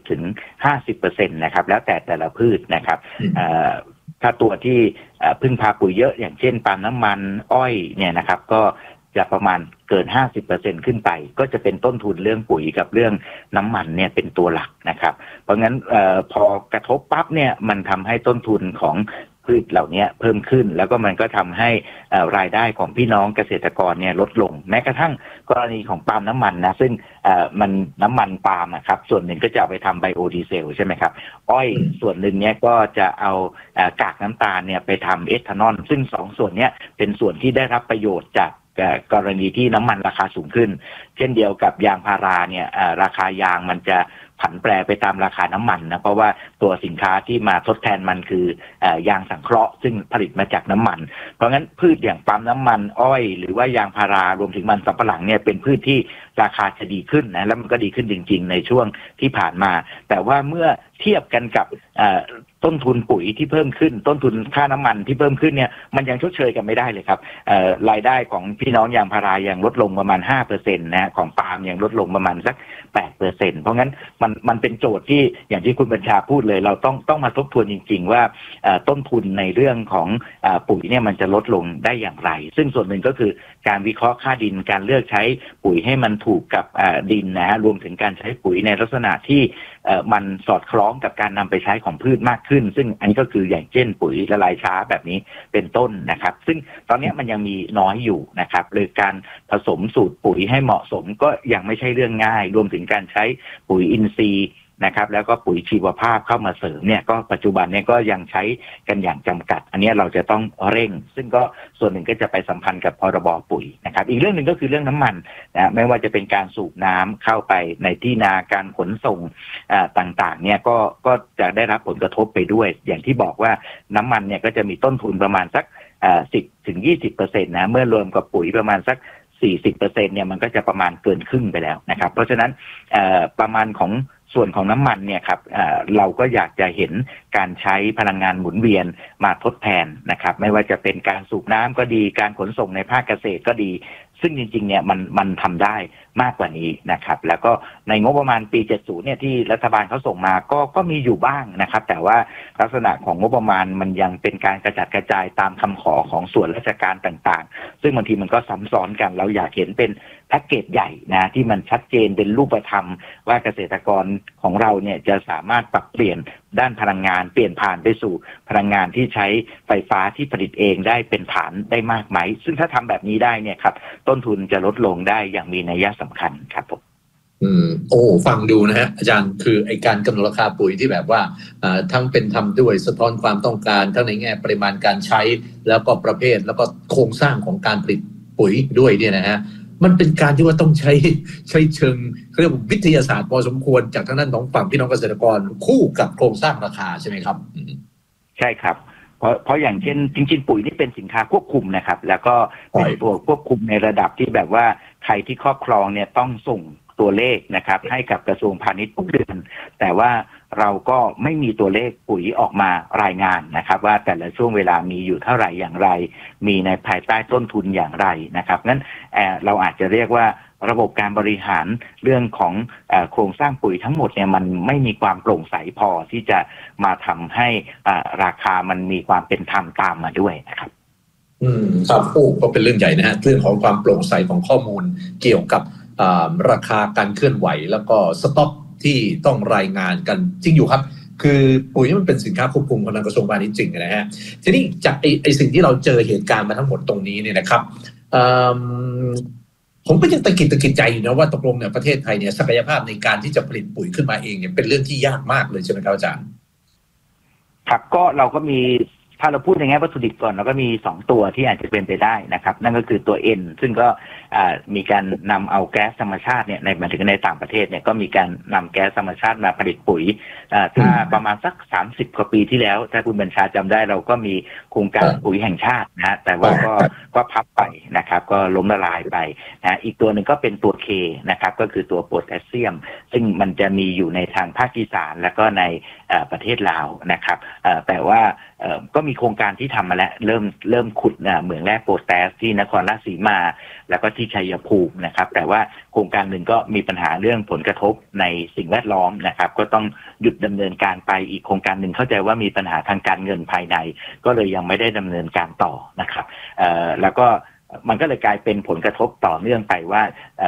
40-50% นะครับแล้วแต่ละพืชนะครับถ้าตัวที่พึ่งพาปุ๋ยเยอะอย่างเช่นปาล์มน้ำมันอ้อยเนี่ยนะครับก็จะประมาณเกิน 50% ขึ้นไปก็จะเป็นต้นทุนเรื่องปุ๋ยกับเรื่องน้ำมันเนี่ยเป็นตัวหลักนะครับเพราะงั้นพอกระทบปั๊บเนี่ยมันทำให้ต้นทุนของพืชเหล่านี้เพิ่มขึ้นแล้วก็มันก็ทำให้รายได้ของพี่น้องเกษตรกรเนี่ยลดลงแม้กระทั่งกรณีของปาล์มน้ำมันนะซึ่งมันน้ำมันปาล์มนะครับส่วนหนึ่งก็จะเอาไปทำไบโอดีเซลใช่ไหมครับอ้อยส่วนหนึ่งเนี่ยก็จะเอากากน้ำตาลเนี่ยไปทำเอทานอลซึ่งสองส่วนเนี้ยเป็นส่วนที่ได้รับประโยชน์จากกรณีที่น้ำมันราคาสูงขึ้นเช่นเดียวกับยางพาราเนี่ยราคายางมันจะผันแปรไปตามราคาน้ำมันนะเพราะว่าตัวสินค้าที่มาทดแทนมันคือยางสังเคราะห์ซึ่งผลิตมาจากน้ำมันเพราะงั้นพืชอย่างปั๊มน้ำมันอ้อยหรือว่ายางพารารวมถึงมันสำปะหลังเนี่ยเป็นพืชที่ราคาจะดีขึ้นนะแล้วมันก็ดีขึ้นจริงๆในช่วงที่ผ่านมาแต่ว่าเมื่อเทียบกันกับต้นทุนปุ๋ยที่เพิ่มขึ้นต้นทุนค่าน้ำมันที่เพิ่มขึ้นเนี่ยมันยังชดเชยกันไม่ได้เลยครับรายได้ของพี่น้องยางพารายังลดลงประมาณ 5% นะของปาล์มยังลดลงประมาณสัก 8% เพราะงั้นมันเป็นโจทย์ที่อย่างที่คุณบัญชาพูดเลยเราต้องมาทบทวนจริงๆว่าต้นทุนในเรื่องของปุ๋ยเนี่ยมันจะลดลงได้อย่างไรซึ่งส่วนหนึ่งก็คือการวิเคราะห์ค่าดินการเลือกใช้ปุ๋ยให้มันถูกกับดินนะรวมถึงการใช้ปุ๋ยในลักษณะที่มันสอดคล้องกับการนำไปใช้ของพืชมากขึ้นซึ่งอันนี้ก็คืออย่างเช่นปุ๋ยละลายช้าแบบนี้เป็นต้นนะครับซึ่งตอนนี้มันยังมีน้อยอยู่นะครับหรือการผสมสูตรปุ๋ยให้เหมาะสมก็ยังไม่ใช่เรื่องง่ายรวมถึงการใช้ปุ๋ยอินทรีย์นะครับแล้วก็ปุ๋ยชีวภาพเข้ามาเสริมเนี่ยก็ปัจจุบันเนี่ยก็ยังใช้กันอย่างจำกัดอันนี้เราจะต้องเร่งซึ่งก็ส่วนหนึ่งก็จะไปสัมพันธ์กับพรบปุ๋ยนะครับอีกเรื่องหนึ่งก็คือเรื่องน้ำมันนะไม่ว่าจะเป็นการสูบน้ำเข้าไปในที่นาการขนส่งต่างๆเนี่ยก็จะได้รับผลกระทบไปด้วยอย่างที่บอกว่าน้ำมันเนี่ยก็จะมีต้นทุนประมาณสัก10-20% นะเมื่อรวมกับปุ๋ยประมาณสัก40%เนี่ยมันก็จะประมาณเกินครึ่งไปแล้วนะครับเพราะฉะนั้นประมาณของส่วนของน้ำมันเนี่ยครับเราก็อยากจะเห็นการใช้พลังงานหมุนเวียนมาทดแทนนะครับไม่ว่าจะเป็นการสูบน้ำก็ดีการขนส่งในภาคเกษตรก็ดีซึ่งจริงๆเนี่ยมันทำได้มากกว่านี้นะครับแล้วก็ในงบประมาณปี70เนี่ยที่รัฐบาลเขาส่งมาก็มีอยู่บ้างนะครับแต่ว่าลักษณะของงบประมาณมันยังเป็นการกระจัดกระจายตามคำขอของส่วนราชการต่างๆซึ่งบางทีมันก็ซ้ำซ้อนกันเราอยากเห็นเป็นแพ็กเกจใหญ่นะที่มันชัดเจนเป็นรูปธรรมว่าเกษตรกรของเราเนี่ยจะสามารถปรับเปลี่ยนด้านพลังงานเปลี่ยนผ่านไปสู่พลังงานที่ใช้ไฟฟ้าที่ผลิตเองได้เป็นฐานได้มากไหมซึ่งถ้าทำแบบนี้ได้เนี่ยครับต้นทุนจะลดลงได้อย่างมีนัยสำคัญครับผมฟังดูนะฮะอาจารย์คือไอการกำหนดราคาปุ๋ยที่แบบว่าทั้งเป็นทำด้วยสะท้อนความต้องการทั้งในแง่ปริมาณการใช้แล้วก็ประเภทแล้วก็โครงสร้างของการผลิตปุ๋ยด้วยเนี่ยนะฮะมันเป็นการที่ว่าต้องใช้เชิงเรียกว่าวิทยาศาสตร์พอสมควรจากทางด้านของฝั่งพี่น้องเกษตรกรคู่กับโครงสร้างราคาใช่ไหมครับใช่ครับเพราะอย่างเช่นจริงๆปุ๋ยนี่เป็นสินค้าควบคุมนะครับแล้วก็เป็นตัวควบคุมในระดับที่แบบว่าใครที่ครอบครองเนี่ยต้องส่งตัวเลขนะครับให้กับกระทรวงพาณิชย์ทุกเดือนแต่ว่าเราก็ไม่มีตัวเลขปุ๋ยออกมารายงานนะครับว่าแต่ละช่วงเวลามีอยู่เท่าไหร่อย่างไรมีในภายใต้ต้นทุนอย่างไรนะครับงั้นเราอาจจะเรียกว่าระบบการบริหารเรื่องของโครงสร้างปุ๋ยทั้งหมดเนี่ยมันไม่มีความโปร่งใสพอที่จะมาทำให้ราคามันมีความเป็นธรรมตามมาด้วยนะครับครับก็เป็นเรื่องใหญ่นะฮะเรื่องของความโปร่งใสของข้อมูลเกี่ยวกับราคาการเคลื่อนไหวแล้วก็สต็อกที่ต้องรายงานกันจริงอยู่ครับคือปุ๋ยมันเป็นสินค้าควบคุมของทางกระทรวงพาณิชย์จริงนะฮะทีนี้จากไอสิ่งที่เราเจอเหตุการณ์มาทั้งหมดตรงนี้เนี่ยนะครับผมก็ยังตะกิดใจอยู่นะว่าตกลงเนี่ยประเทศไทยเนี่ยศักยภาพในการที่จะผลิตปุ๋ยขึ้นมาเองเนี่ยเป็นเรื่องที่ยากมากเลยใช่ไหมครับอาจารย์ครับก็เราก็มีถ้าเราพูดในแง่วัตถุดิบก่อนเราก็มี2ตัวที่อาจจะเป็นไปได้นะครับนั่นก็คือตัว N ซึ่งก็มีการนำเอาแก๊สธรรมชาติเนี่ยในหมายถึงในต่างประเทศเนี่ยก็มีการนำแก๊สธรรมชาติมาผลิตปุ๋ยถ้าประมาณสัก30 กว่าปีที่แล้วถ้าคุณบัญชาจำได้เราก็มีโครงการปุ๋ยแห่งชาตินะแต่ว่าก็พับไปนะครับก็ล้มละลายไปนะอีกตัวหนึ่งก็เป็นตัว K นะครับก็คือตัวโพแทสเซียมซึ่งมันจะมีอยู่ในทางภาคอีสานและก็ในประเทศลาวนะครับแต่ว่าก็มีโครงการที่ทำมาแล้วเริ่มขุดเหมืองแร่โพแทสที่นครราชสีมาแล้วก็ที่ชัยภูมินะครับแต่ว่าโครงการหนึ่งก็มีปัญหาเรื่องผลกระทบในสิ่งแวดล้อมนะครับก็ต้องหยุดดำเนินการไปอีกโครงการหนึ่งเข้าใจว่ามีปัญหาทางการเงินภายในก็เลยยังไม่ได้ดำเนินการต่อนะครับแล้วก็มันก็เลยกลายเป็นผลกระทบต่อเนื่องไปว่า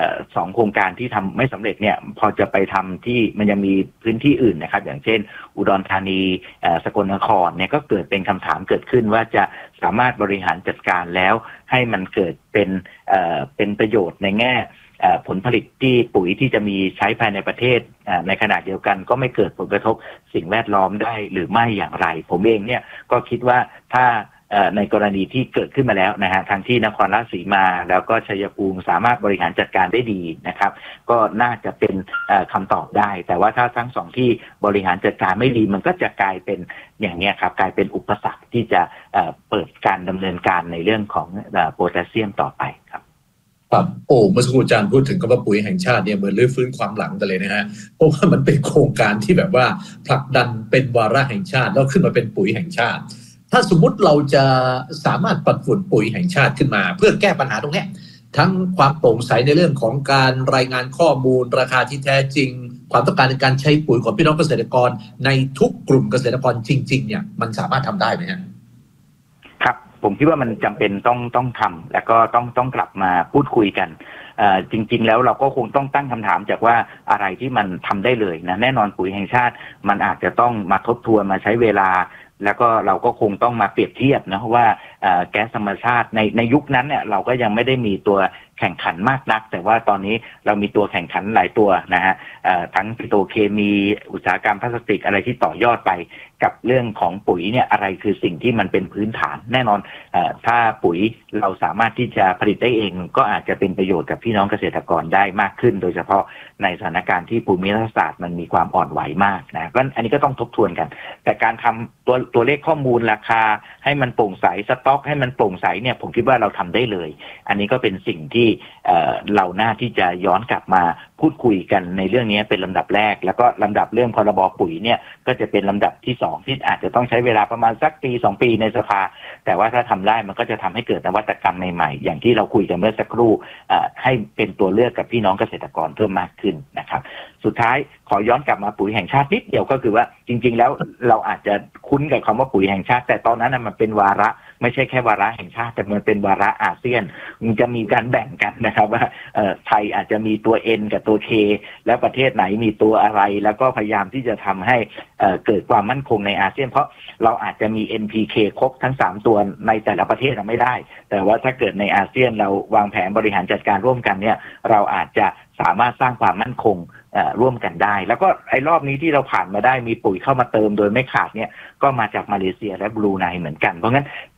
2โครงการที่ทำไม่สำเร็จเนี่ยพอจะไปทำที่มันยังมีพื้นที่อื่นนะครับอย่างเช่นอุดรธานีสกลนครเนี่ยก็เกิดเป็นคำถามเกิดขึ้นว่าจะสามารถบริหารจัดการแล้วให้มันเกิดเป็นประโยชน์ในแง่ผลผลิตที่ปุ๋ยที่จะมีใช้ภายในประเทศในขณะเดียวกันก็ไม่เกิดผลกระทบสิ่งแวดล้อมได้หรือไม่อย่างไรผมเองเนี่ยก็คิดว่าถ้าในกรณีที่เกิดขึ้นมาแล้วนะฮะทั้งที่นครราชสีมาแล้วก็ชัยภูมิสามารถบริหารจัดการได้ดีนะครับก็น่าจะเป็นคำตอบได้แต่ว่าถ้าทั้ง2ที่บริหารจัดการไม่ดีมันก็จะกลายเป็นอย่างนี้ครับกลายเป็นอุปสรรคที่จะเปิดการดำเนินการในเรื่องของโพแทสเซียมต่อไปครับครับเมื่อสักครู่อาจารย์พูดถึงคำว่าปุ๋ยแห่งชาติเนี่ยเหมือนรื้อฟื้นความหลังกันเลยนะฮะเพราะว่ามันเป็นโครงการที่แบบว่าผลักดันเป็นวาระแห่งชาติแล้วขึ้นมาเป็นปุ๋ยแห่งชาติถ้าสมมุติเราจะสามารถปัดฝุ่นปุ๋ยแห่งชาติขึ้นมาเพื่อแก้ปัญหาตรงนี้ทั้งความโปร่งใสในเรื่องของการรายงานข้อมูลราคาที่แท้จริงความต้องการในการใช้ปุ๋ยของพี่น้องเกษตรกรในทุกกลุ่มเกษตรกรจริงๆเนี่ยมันสามารถทำได้ไหมฮะครับผมคิดว่ามันจำเป็นต้องทำแล้วก็ต้องกลับมาพูดคุยกันจริงๆแล้วเราก็คงต้องตั้งคำถามจากว่าอะไรที่มันทำได้เลยนะแน่นอนปุ๋ยแห่งชาติมันอาจจะต้องมาทบทวนมาใช้เวลาแล้วก็เราก็คงต้องมาเปรียบเทียบนะว่าแก๊สธรรมชาติในยุคนั้นเนี่ยเราก็ยังไม่ได้มีตัวแข่งขันมากนักแต่ว่าตอนนี้เรามีตัวแข่งขันหลายตัวนะฮะทั้งปิโตรเคมีอุตสาหกรรมพลาสติกอะไรที่ต่อยอดไปกับเรื่องของปุ๋ยเนี่ยอะไรคือสิ่งที่มันเป็นพื้นฐานแน่นอนถ้าปุ๋ยเราสามารถที่จะผลิตได้เองก็อาจจะเป็นประโยชน์กับพี่น้องเกษตรกรได้มากขึ้นโดยเฉพาะในสถานการณ์ที่ภูมิรัฐศาสตร์มันมีความอ่อนไหวมากนะก็อันนี้ก็ต้องทบทวนกันแต่การทำตัวเลขข้อมูลราคาให้มันโปร่งใสสต็อกให้มันโปร่งใสเนี่ยผมคิดว่าเราทำได้เลยอันนี้ก็เป็นสิ่งที่เราน่าที่จะย้อนกลับมาพูดคุยกันในเรื่องนี้เป็นลำดับแรกแล้วก็ลำดับเรื่องพรบปุ๋ยเนี่ยก็จะเป็นลำดับที่2ที่อาจจะต้องใช้เวลาประมาณสักปี2ปีในสภาแต่ว่าถ้าทำได้มันก็จะทำให้เกิดนวัตกรรมใหม่ๆอย่างที่เราคุยกันเมื่อสักครู่ให้เป็นตัวเลือกกับพี่น้องเกษตรกรเพิ่มมากขึ้นนะครับสุดท้ายขอย้อนกลับมาปุ๋ยแห่งชาตินิดเดียวก็คือว่าจริงๆแล้วเราอาจจะคุ้นกับคำว่าปุ๋ยแห่งชาติแต่ตอนนั้นมันเป็นวาระไม่ใช่แค่วาระแห่งชาติแต่มันเป็นวาระอาเซียนมันจะมีการแบ่งกันนะครับว่าไทยอาจจะมีตัว N กับตัว K แล้วประเทศไหนมีตัวอะไรแล้วก็พยายามที่จะทำให้เกิดความมั่นคงในอาเซียนเพราะเราอาจจะมี NPK ครบทั้ง3ตัวในแต่ละประเทศไม่ได้แต่ว่าถ้าเกิดในอาเซียนเราวางแผนบริหารจัดการร่วมกันเนี่ยเราอาจจะสามารถสร้างความมั่นคงร่วมกันได้แล้วก็ไอ้รอบนี้ที่เราผ่านมาได้มีปุ๋ยเข้ามาเติมโดยไม่ขาดเนี่ยก็มาจากมาเลเซียและบรูไนเหมือนกันเพราะงั้น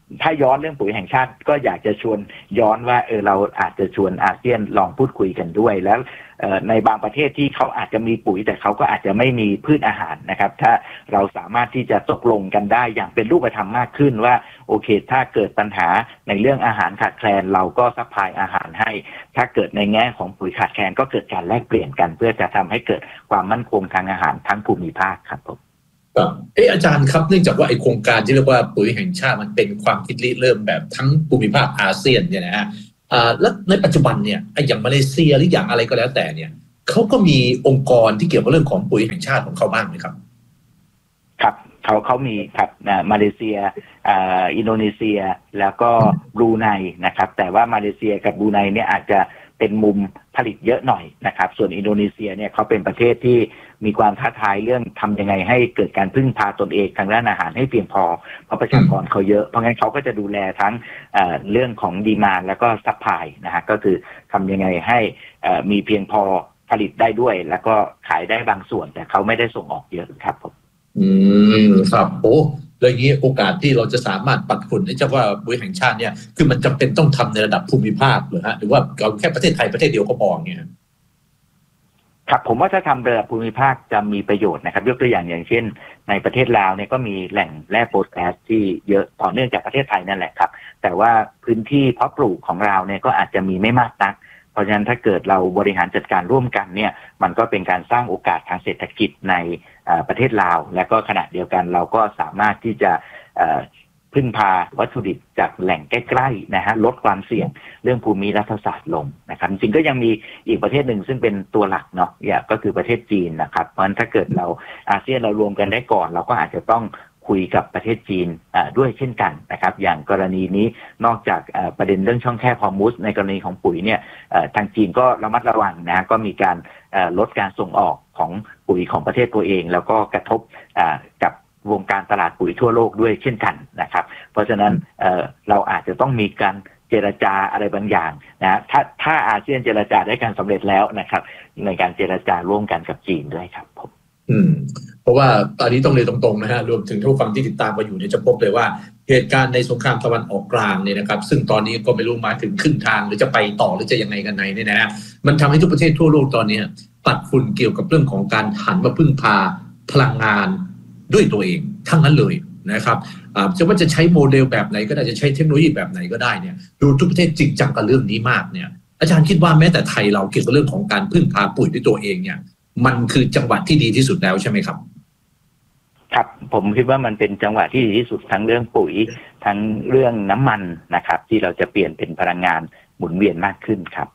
ถ้าย้อนเรื่องปุ๋ยแห่งชาติก็อยากจะชวนย้อนว่าเราอาจจะชวนอาเซียนลองพูดคุยกันด้วยแล้วในบางประเทศที่เขาอาจจะมีปุ๋ยแต่เขาก็อาจจะไม่มีพืชอาหารนะครับถ้าเราสามารถที่จะตกลงกันได้อย่างเป็นรูปธรรมมากขึ้นว่าโอเคถ้าเกิดปัญหาในเรื่องอาหารขาดแคลนเราก็ซัพพลายอาหารให้ถ้าเกิดในแง่ของปุ๋ยขาดแคลนก็เกิดการแลกเปลี่ยนกันเพื่อจะทำให้เกิดความมั่นคงทางอาหารทั้งภูมิภาคครับผมอาจารย์ครับเนื่องจากว่าไอโครงการที่เรียกว่าปุ๋ยแห่งชาติมันเป็นความคิดริเริ่มแบบทั้งภูมิภาคอาเซียนเนี่ยนะฮะแล้วในปัจจุบันเนี่ยอย่างมาเลเซียหรืออย่างอะไรก็แล้วแต่เนี่ยเขาก็มีองค์กรที่เกี่ยวกับเรื่องของปุ๋ยแห่งชาติของเขาบ้างไหมครับครับเขามีครับมาเลเซียอินโดนีเซียแล้วก็บรูไนนะครับแต่ว่ามาเลเซียกับบรูไนเนี่ยอาจจะเป็นมุมผลิตเยอะหน่อยนะครับส่วนอินโดนีเซียเนี่ยเขาเป็นประเทศที่มีความท้าทายเรื่องทำยังไงให้เกิดการพึ่งพาตนเองทางด้านอาหารให้เพียงพอเพราะประชากรเขาเยอะเพราะงั้นเขาก็จะดูแลทั้งเรื่องของดีมานด์แล้วก็ซัพพลายนะฮะก็คือทำยังไงให้มีเพียงพอผลิตได้ด้วยแล้วก็ขายได้บางส่วนแต่เขาไม่ได้ส่งออกเยอะครับผมครับโอ้แล้วอย่างนี้โอกาสที่เราจะสามารถปัดฝุ่นให้เจ้าว่าปุ๋ยแห่งชาติเนี่ยคือมันจำเป็นต้องทำในระดับภูมิภาคหรือฮะหรือว่าเราแค่ประเทศไทยประเทศเดียวก็พอเนี่ยครับผมว่าถ้าทำระดับภูมิภาคจะมีประโยชน์นะครับยกตัวอย่างเช่นในประเทศลาวเนี่ยก็มีแหล่งแร่โพแทสที่เยอะต่อเนื่องจากประเทศไทยนั่นแหละครับแต่ว่าพื้นที่เพาะปลูกของเราเนี่ยก็อาจจะมีไม่มากนักเพราะฉะนั้นถ้าเกิดเราบริหารจัดการร่วมกันเนี่ยมันก็เป็นการสร้างโอกาสทางเศรษฐกิจในประเทศลาวและก็ขณะเดียวกันเราก็สามารถที่จะพึ่งพาวัตถุดิบจากแหล่งใกล้ๆนะฮะลดความเสี่ยงเรื่องภูมิรัฐศาสตร์ลงนะครับจริงก็ยังมีอีกประเทศหนึ่งซึ่งเป็นตัวหลักเนาะก็คือประเทศจีนนะครับเพราะฉะนั้นถ้าเกิดเราอาเซียนเรารวมกันได้ก่อนเราก็อาจจะต้องคุยกับประเทศจีนด้วยเช่นกันนะครับอย่างกรณีนี้นอกจากประเด็นเรื่องช่องแคบฮอร์มุซในกรณีของปุ๋ยเนี่ยทางจีนก็ระมัดระวังนะก็มีการลดการส่งออกของปุ๋ยของประเทศตัวเองแล้วก็กระทบกับวงการตลาดปุ๋ยทั่วโลกด้วยเช่นกันนะครับเพราะฉะนั้นเราอาจจะต้องมีการเจรจาอะไรบางอย่างนะถ้าอาเซียนเจรจาได้การสำเร็จแล้วนะครับในการเจรจาร่วมกันกับจีนด้วยครับผมเพราะว่าตอนนี้ต้องเรียนตรงๆนะฮะรวมถึงผู้ฟังที่ติดตามมาอยู่เนี่ยจะพบเลยว่าเหตุการณ์ในสงครามตะวันออกกลางเนี่ยนะครับซึ่งตอนนี้ก็ไม่รู้มาถึงครึ่งทางหรือจะไปต่อหรือจะยังไงกันไหนเนี่ยนะฮะมันทำให้ทุกประเทศทั่วโลกตอนนี้ปัดฝุ่นเกี่ยวกับเรื่องของการหันมาพึ่งพาพลังงานด้วยตัวเองทั้งนั้นเลยนะครับจะว่าจะใช้โมเดลแบบไหนก็ได้จะใช้เทคโนโลยีแบบไหนก็ได้เนี่ยดูทุกประเทศจริงจังกับเรื่องนี้มากเนี่ยอาจารย์คิดว่าแม้แต่ไทยเราเกี่ยวกับเรื่องของการพึ่งพาปุ๋ยด้วยตัวเองเนี่ยมันคือจังหวะที่ดีที่สุดแล้วใช่ไหมครับครับผมคิดว่ามันเป็นจังหวะที่ดีที่สุดทั้งเรื่องปุ๋ยทั้งเรื่องน้ำมันนะครับที่เราจะเปลี่ยนเป็นพลังงานหมุนเวียนมากขึ้นครับ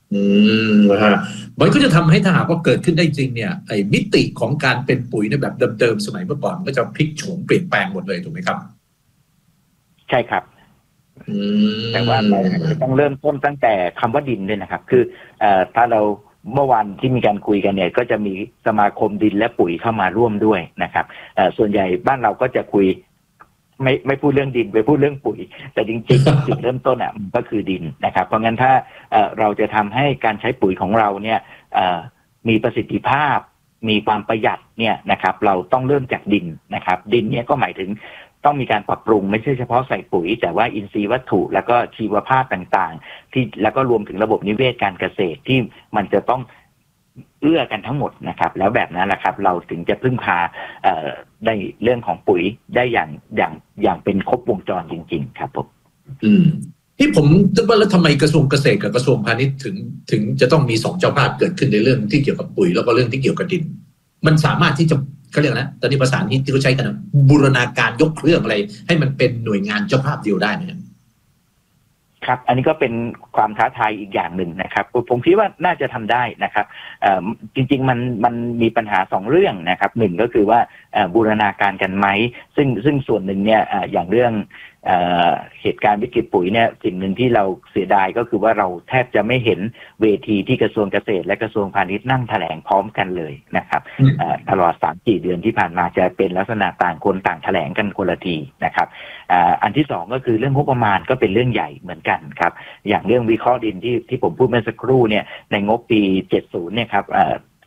มันก็จะทำให้ถ้าหากว่าเกิดขึ้นได้จริงเนี่ยไอ้มิติของการเป็นปุ๋ยในแบบเดิมๆสมัยเมื่อก่อนมันก็จะพลิกโฉมเปลี่ยนแปลงหมดเลยถูกไหมครับใช่ครับแต่ว่าเราต้องเริ่มต้นตั้งแต่คำว่าดินด้วยนะครับคือถ้าเราเมื่อวานที่มีการคุยกันเนี่ยก็จะมีสมาคมดินและปุ๋ยเข้ามาร่วมด้วยนะครับส่วนใหญ่บ้านเราก็จะคุยไม่พูดเรื่องดินไปพูดเรื่องปุ๋ยแต่จริงๆ จุดเริ่มต้นมันก็คือดินนะครับเพราะงั้นถ้าเราจะทำให้การใช้ปุ๋ยของเราเนี่ยมีประสิทธิภาพมีความประหยัดเนี่ยนะครับเราต้องเริ่มจากดินนะครับดินเนี่ยก็หมายถึงต้องมีการปรับปรุงไม่ใช่เฉพาะใส่ปุ๋ยแต่ว่าอินทรีย์วัตถุแล้วก็ชีวภาพต่างๆที่แล้วก็รวมถึงระบบนิเวศการเกษตรที่มันจะต้องเอื้อกันทั้งหมดนะครับแล้วแบบนั้นแหละครับเราถึงจะพึ่งพาได้เรื่องของปุ๋ยได้อย่างเป็นครบวงจรจริงๆครับผมที่ผมคิดว่าแล้วทำไมกระทรวงเกษตรกับกระทรวงพาณิชย์ถึงจะต้องมี2เจ้าภาพเกิดขึ้นในเรื่องที่เกี่ยวกับปุ๋ยแล้วก็เรื่องที่เกี่ยวกับดินมันสามารถที่จะเขาเรียกนะตอนนี้ภาษาที่เขาใช้กันบูรณาการยกเครื่องอะไรให้มันเป็นหน่วยงานเจ้าภาพเดียวได้ไหมครับอันนี้ก็เป็นความท้าทายอีกอย่างหนึ่งนะครับผมคิดว่าน่าจะทำได้นะครับจริงๆมันมีปัญหา2เรื่องนะครับหนึ่งก็คือว่าบูรณาการกันไหมซึ่งส่วนหนึ่งเนี่ยอย่างเรื่องเหตุการณ์วิกฤตปุ๋ยเนี่ยสิ่งหนึ่งที่เราเสียดายก็คือว่าเราแทบจะไม่เห็นเวทีที่กระทรวงเกษตรและกระทรวงพาณิชย์นั่งแถลงพร้อมกันเลยนะครับตลอด 3-4 เดือนที่ผ่านมาจะเป็นลักษณะต่างคนต่างแถลงกันคนละทีนะครับอันที่2ก็คือเรื่องงบประมาณก็เป็นเรื่องใหญ่เหมือนกันครับอย่างเรื่องวิเคราะห์ดินที่ผมพูดเมื่อสักครู่เนี่ยในงบปี 70เนี่ยครับ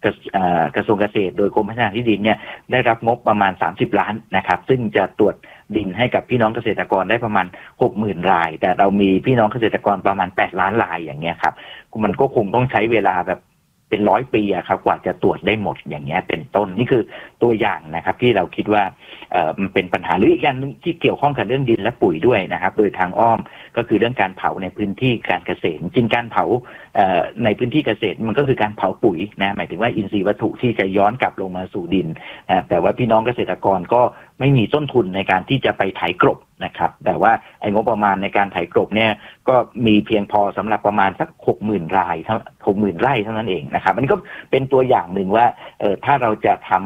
กระทรวงเกษตรโดยกรมพัฒนาที่ดินเนี่ยได้รับงบประมาณ30ล้านนะครับซึ่งจะตรวจดินให้กับพี่น้องเกษตรกรได้ประมาณ 60,000 รายแต่เรามีพี่น้องเกษตรกรประมาณ8ล้านรายอย่างเงี้ยครับมันก็คงต้องใช้เวลาแบบเป็น100 ปีอะครับกว่าจะตรวจได้หมดอย่างเงี้ยเป็นต้นนี่คือตัวอย่างนะครับที่เราคิดว่ามันเป็นปัญหาหรืออีกอย่างนึงที่เกี่ยวข้องกับเรื่องดินและปุ๋ยด้วยนะครับโดยทางอ้อมก็คือเรื่องการเผาในพื้นที่การเกษตรจริงการเผาในพื้นที่เกษตรมันก็คือการเผาปุ๋ยนะหมายถึงว่าอินทรีย์วัตถุที่จะย้อนกลับลงมาสู่ดินแต่ว่าพี่น้องเกษตรกรก็ไม่มีต้นทุนในการที่จะไปไถกลบนะครับแต่ว่าไอ้งบประมาณในการไถกลบเนี่ยก็มีเพียงพอสำหรับประมาณสัก 60,000 ราย 60,000 ไร่เท่านั้นเองนะครับอันนี้ก็เป็นตัวอย่างหนึ่งว่าถ้าเราจะทำ